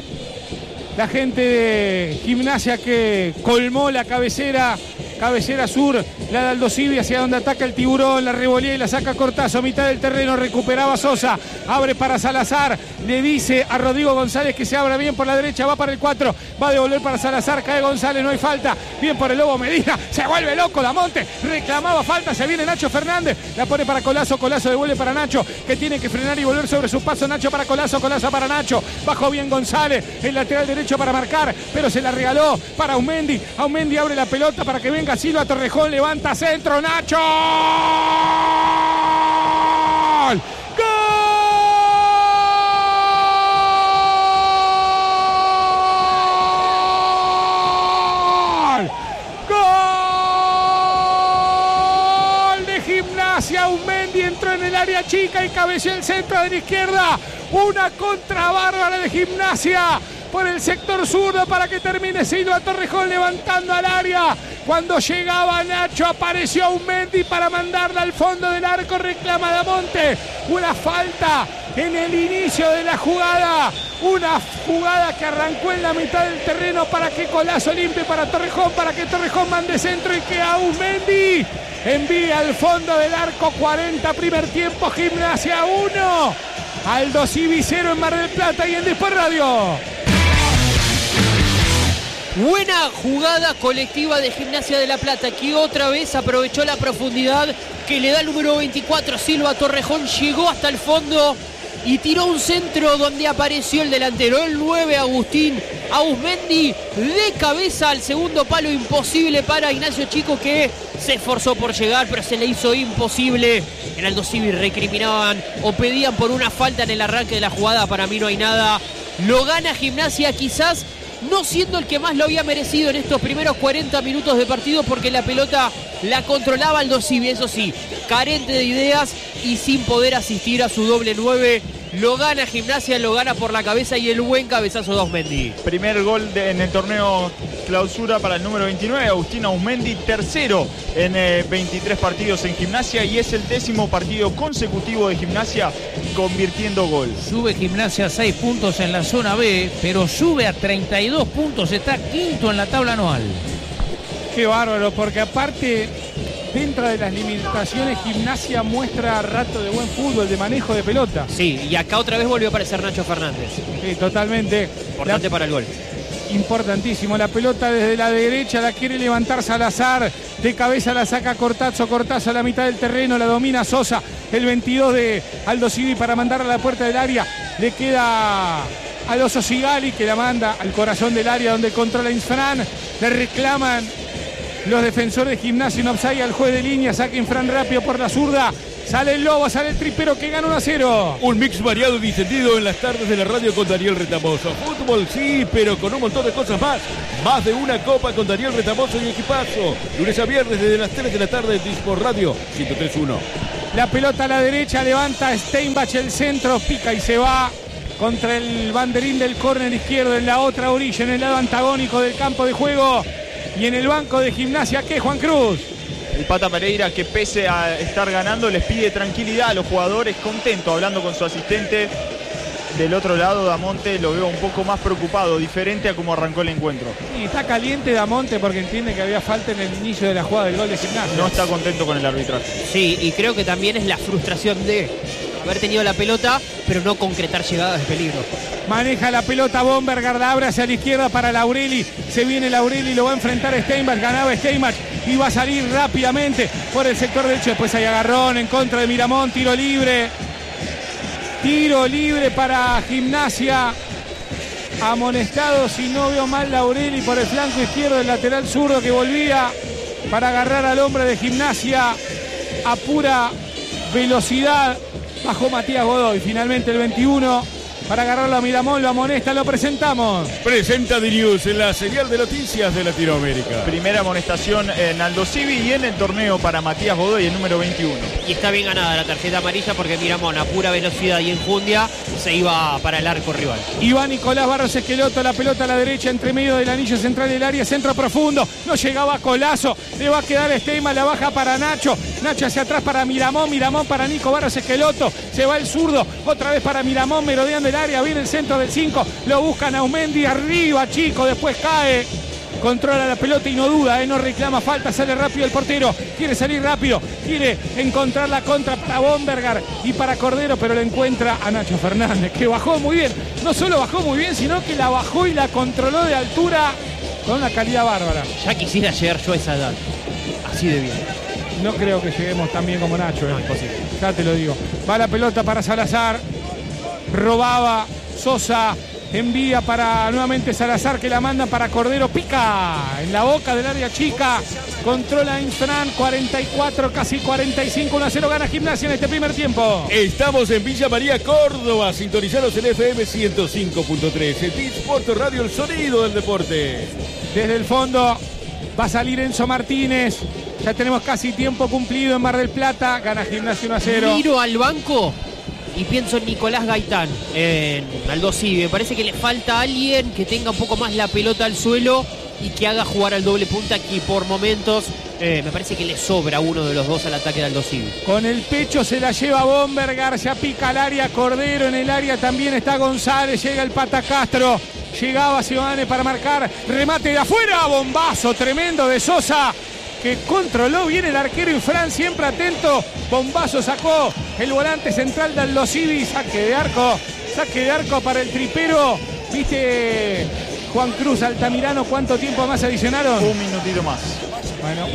La gente de Gimnasia que colmó la cabecera, cabecera sur, la de Aldo Civi, hacia donde ataca el tiburón, la revolea y la saca Cortazo, mitad del terreno, recuperaba Sosa, abre para Salazar, le dice a Rodrigo González que se abra bien por la derecha, va para el cuatro, va a devolver para Salazar, cae González, no hay falta, bien por el Lobo Medina, se vuelve loco Damonte, reclamaba falta, se viene Nacho Fernández, la pone para Colazo, Colazo devuelve para Nacho, que tiene que frenar y volver sobre su paso, Nacho para Colazo, Colazo para Nacho, bajó bien González, el lateral derecho para marcar, pero se la regaló para Aumendi, Aumendi abre la pelota para que venga Silva Torrejón, levanta centro, Nacho, ¡gol! Gimnasia, Aumendi entró en el área chica y cabeceó el centro de la izquierda. Una contra bárbara de Gimnasia por el sector zurdo para que termine Silva Torrejón levantando al área. Cuando llegaba Nacho apareció Aumendi para mandarla al fondo del arco, reclama Damonte. Una falta en el inicio de la jugada. Una jugada que arrancó en la mitad del terreno para que Colazo limpie para Torrejón, para que Torrejón mande centro y que Aumendi envía al fondo del arco. Cuarenta primer tiempo, Gimnasia uno, Aldo Civi cero en Mar del Plata y en Dispor Radio. Buena jugada colectiva de Gimnasia de La Plata, que otra vez aprovechó la profundidad que le da el número veinticuatro, Silva Torrejón, llegó hasta el fondo y tiró un centro donde apareció el delantero, el nueve, Agustín Aumendi, de cabeza al segundo palo, imposible para Ignacio Chico, que se esforzó por llegar, pero se le hizo imposible. En Aldo Civi recriminaban o pedían por una falta en el arranque de la jugada, para mí no hay nada. Lo gana Gimnasia, quizás no siendo el que más lo había merecido en estos primeros cuarenta minutos de partido, porque la pelota la controlaba Aldo Civi, eso sí, carente de ideas y sin poder asistir a su doble nueve. Lo gana Gimnasia, lo gana por la cabeza y el buen cabezazo de Aumendi. Primer gol de, en el torneo clausura para el número veintinueve, Agustín Auzmendi, tercero en eh, veintitrés partidos en Gimnasia y es el décimo partido consecutivo de Gimnasia convirtiendo gol. Sube Gimnasia seis puntos en la zona B, pero sube a treinta y dos puntos, está quinto en la tabla anual. Qué bárbaro, porque aparte, dentro de las limitaciones, Gimnasia muestra rato de buen fútbol, de manejo de pelota. Sí, y acá otra vez volvió a aparecer Nacho Fernández. Sí, totalmente. Importante La... para el gol. Importantísimo, la pelota desde la derecha la quiere levantar Salazar, de cabeza la saca Cortazzo, Cortazzo a la mitad del terreno, la domina Sosa, el veintidós de Aldo Civi para mandar a la puerta del área, le queda al Oso Sigali que la manda al corazón del área donde controla Infran, le reclaman los defensores de Gimnasia en offside al juez de línea, saca Infran rápido por la zurda. Sale el Lobo, sale el Tripero que gana uno a cero. Un mix variado y distendido en las tardes de la radio con Daniel Retamoso. Fútbol sí, pero con un montón de cosas más. Más de una copa con Daniel Retamoso y equipazo. Lunes a viernes desde las tres de la tarde en Disport Radio ciento tres punto uno. La pelota a la derecha, levanta Steinbach el centro, pica y se va contra el banderín del córner izquierdo en la otra orilla, en el lado antagónico del campo de juego. Y en el banco de Gimnasia, ¿qué, Juan Cruz? El Pata Pereira, que pese a estar ganando, les pide tranquilidad a los jugadores, contento, hablando con su asistente. Del otro lado, Damonte lo veo un poco más preocupado, diferente a cómo arrancó el encuentro. Y está caliente Damonte porque entiende que había falta en el inicio de la jugada del gol de Gimnasia. No está contento con el arbitraje. Sí, y creo que también es la frustración de haber tenido la pelota, pero no concretar llegadas de peligro. Maneja la pelota Bombergar, la abre hacia la izquierda para Laureli. Se viene Laureli, lo va a enfrentar Steinbach. Ganaba Steinbach y va a salir rápidamente por el sector derecho. Después hay agarrón en contra de Miramón. Tiro libre. Tiro libre para Gimnasia. Amonestado, si no veo mal, Laureli por el flanco izquierdo del lateral zurdo que volvía para agarrar al hombre de Gimnasia a pura velocidad. Bajó Matías Godoy. Finalmente el veintiuno. Para agarrarlo a Miramón, lo amonesta, lo presentamos. Presenta D-News en la señal de noticias de Latinoamérica. Primera amonestación en Aldo Civi y en el torneo para Matías Godoy, el número veintiuno. Y está bien ganada la tarjeta amarilla porque Miramón a pura velocidad y enjundia se iba para el arco rival. Iván Nicolás Barros Esqueloto, la pelota a la derecha entre medio del anillo central del área, centro profundo, no llegaba Colazo, le va a quedar Steyma, la baja para Nacho, Nacho hacia atrás para Miramón, Miramón para Nico Barros Esqueloto, se va el zurdo, otra vez para Miramón, merodeando el área, viene el centro del cinco, lo buscan a Auzmendi, arriba chico, después cae. Controla la pelota y no duda, ¿eh? No reclama falta, sale rápido el portero, quiere salir rápido, quiere encontrar la contra para Bombergar y para Cordero, pero le encuentra a Nacho Fernández, que bajó muy bien, no solo bajó muy bien, sino que la bajó y la controló de altura con una calidad bárbara. Ya quisiera llegar yo a esa edad, así de bien. No creo que lleguemos tan bien como Nacho, ¿eh? No, imposible. Ya te lo digo. Va la pelota para Salazar, robaba Sosa. Envía para nuevamente Salazar, que la manda para Cordero, pica en la boca del área chica, controla Infran, cuarenta y cuatro, casi cuarenta y cinco, uno a cero gana Gimnasia en este primer tiempo. Estamos en Villa María, Córdoba, sintonizados en F M ciento cinco punto tres, el Disport Radio, el sonido del deporte. Desde el fondo va a salir Enzo Martínez, ya tenemos casi tiempo cumplido en Mar del Plata, gana Gimnasia uno a cero. Miro al banco y pienso en Nicolás Gaitán, en Aldo Civi. Me parece que le falta alguien que tenga un poco más la pelota al suelo y que haga jugar al doble punta, que por momentos eh, me parece que le sobra uno de los dos al ataque de Aldo Civi. Con el pecho se la lleva Bombergar, se pica al área Cordero, en el área también está González, llega el Pata Castro, llegaba Ciudadane para marcar, remate de afuera, bombazo tremendo de Sosa, que controló bien el arquero Infran, siempre atento. Bombazo sacó el volante central de Aldo Civi, saque de arco, saque de arco para el tripero. ¿Viste, Juan Cruz Altamirano, cuánto tiempo más adicionaron? Un minutito más. Bueno,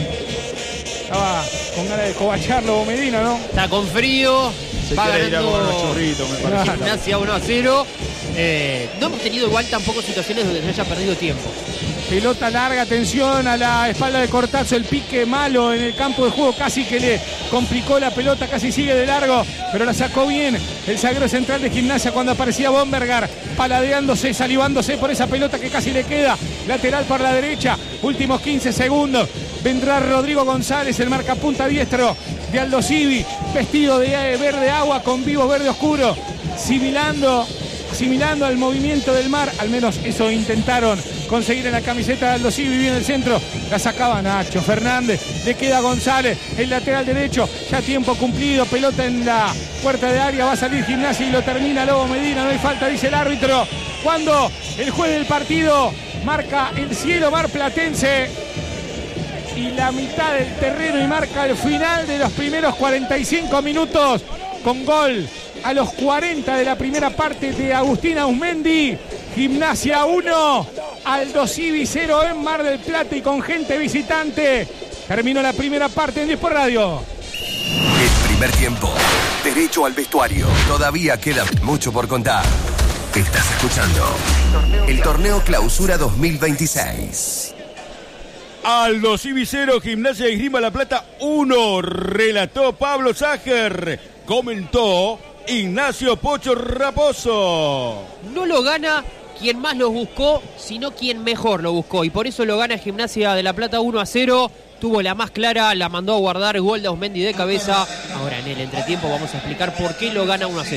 estaba con ganas de cobacharlo Medina, ¿no? Está con frío, Se va quiere ir a comer unos ganando churritos, me parece. Gimnasia uno a cero. Eh, no hemos tenido igual tampoco situaciones donde se haya perdido tiempo. Pelota larga, atención a la espalda de Cortazzo, el pique malo en el campo de juego, casi que le complicó la pelota, casi sigue de largo, pero la sacó bien el zaguero central de Gimnasia cuando aparecía Bombergar, paladeándose, salivándose por esa pelota que casi le queda, lateral por la derecha, últimos quince segundos, vendrá Rodrigo González, el marcapunta diestro de Aldo Civi, vestido de verde agua con vivos verde oscuro, similando asimilando al movimiento del mar, al menos eso intentaron conseguir en la camiseta de Aldo Civi, en el centro, la sacaba Nacho Fernández, le queda González, el lateral derecho, ya tiempo cumplido, pelota en la puerta de área, va a salir Gimnasia y lo termina Lobo Medina, no hay falta, dice el árbitro, cuando el juez del partido marca el cielo marplatense y la mitad del terreno y marca el final de los primeros cuarenta y cinco minutos con gol a los cuarenta de la primera parte de Agustín Ausmendi. Gimnasia uno, Aldo Civi cero en Mar del Plata y con gente visitante. Terminó la primera parte en Disport Radio. El primer tiempo, derecho al vestuario. Todavía queda mucho por contar. Estás escuchando el Torneo Clausura dos mil veintiséis. Aldo Civi cero, Gimnasia de Esgrima La Plata uno. Relató Pablo Ságer. Comentó Ignacio Pocho Raposo. No lo gana quien más lo buscó, sino quien mejor lo buscó. Y por eso lo gana Gimnasia de La Plata uno a cero. Tuvo la más clara, la mandó a guardar, gol de Ausmendi de cabeza. Ahora en el entretiempo vamos a explicar por qué lo gana uno a cero.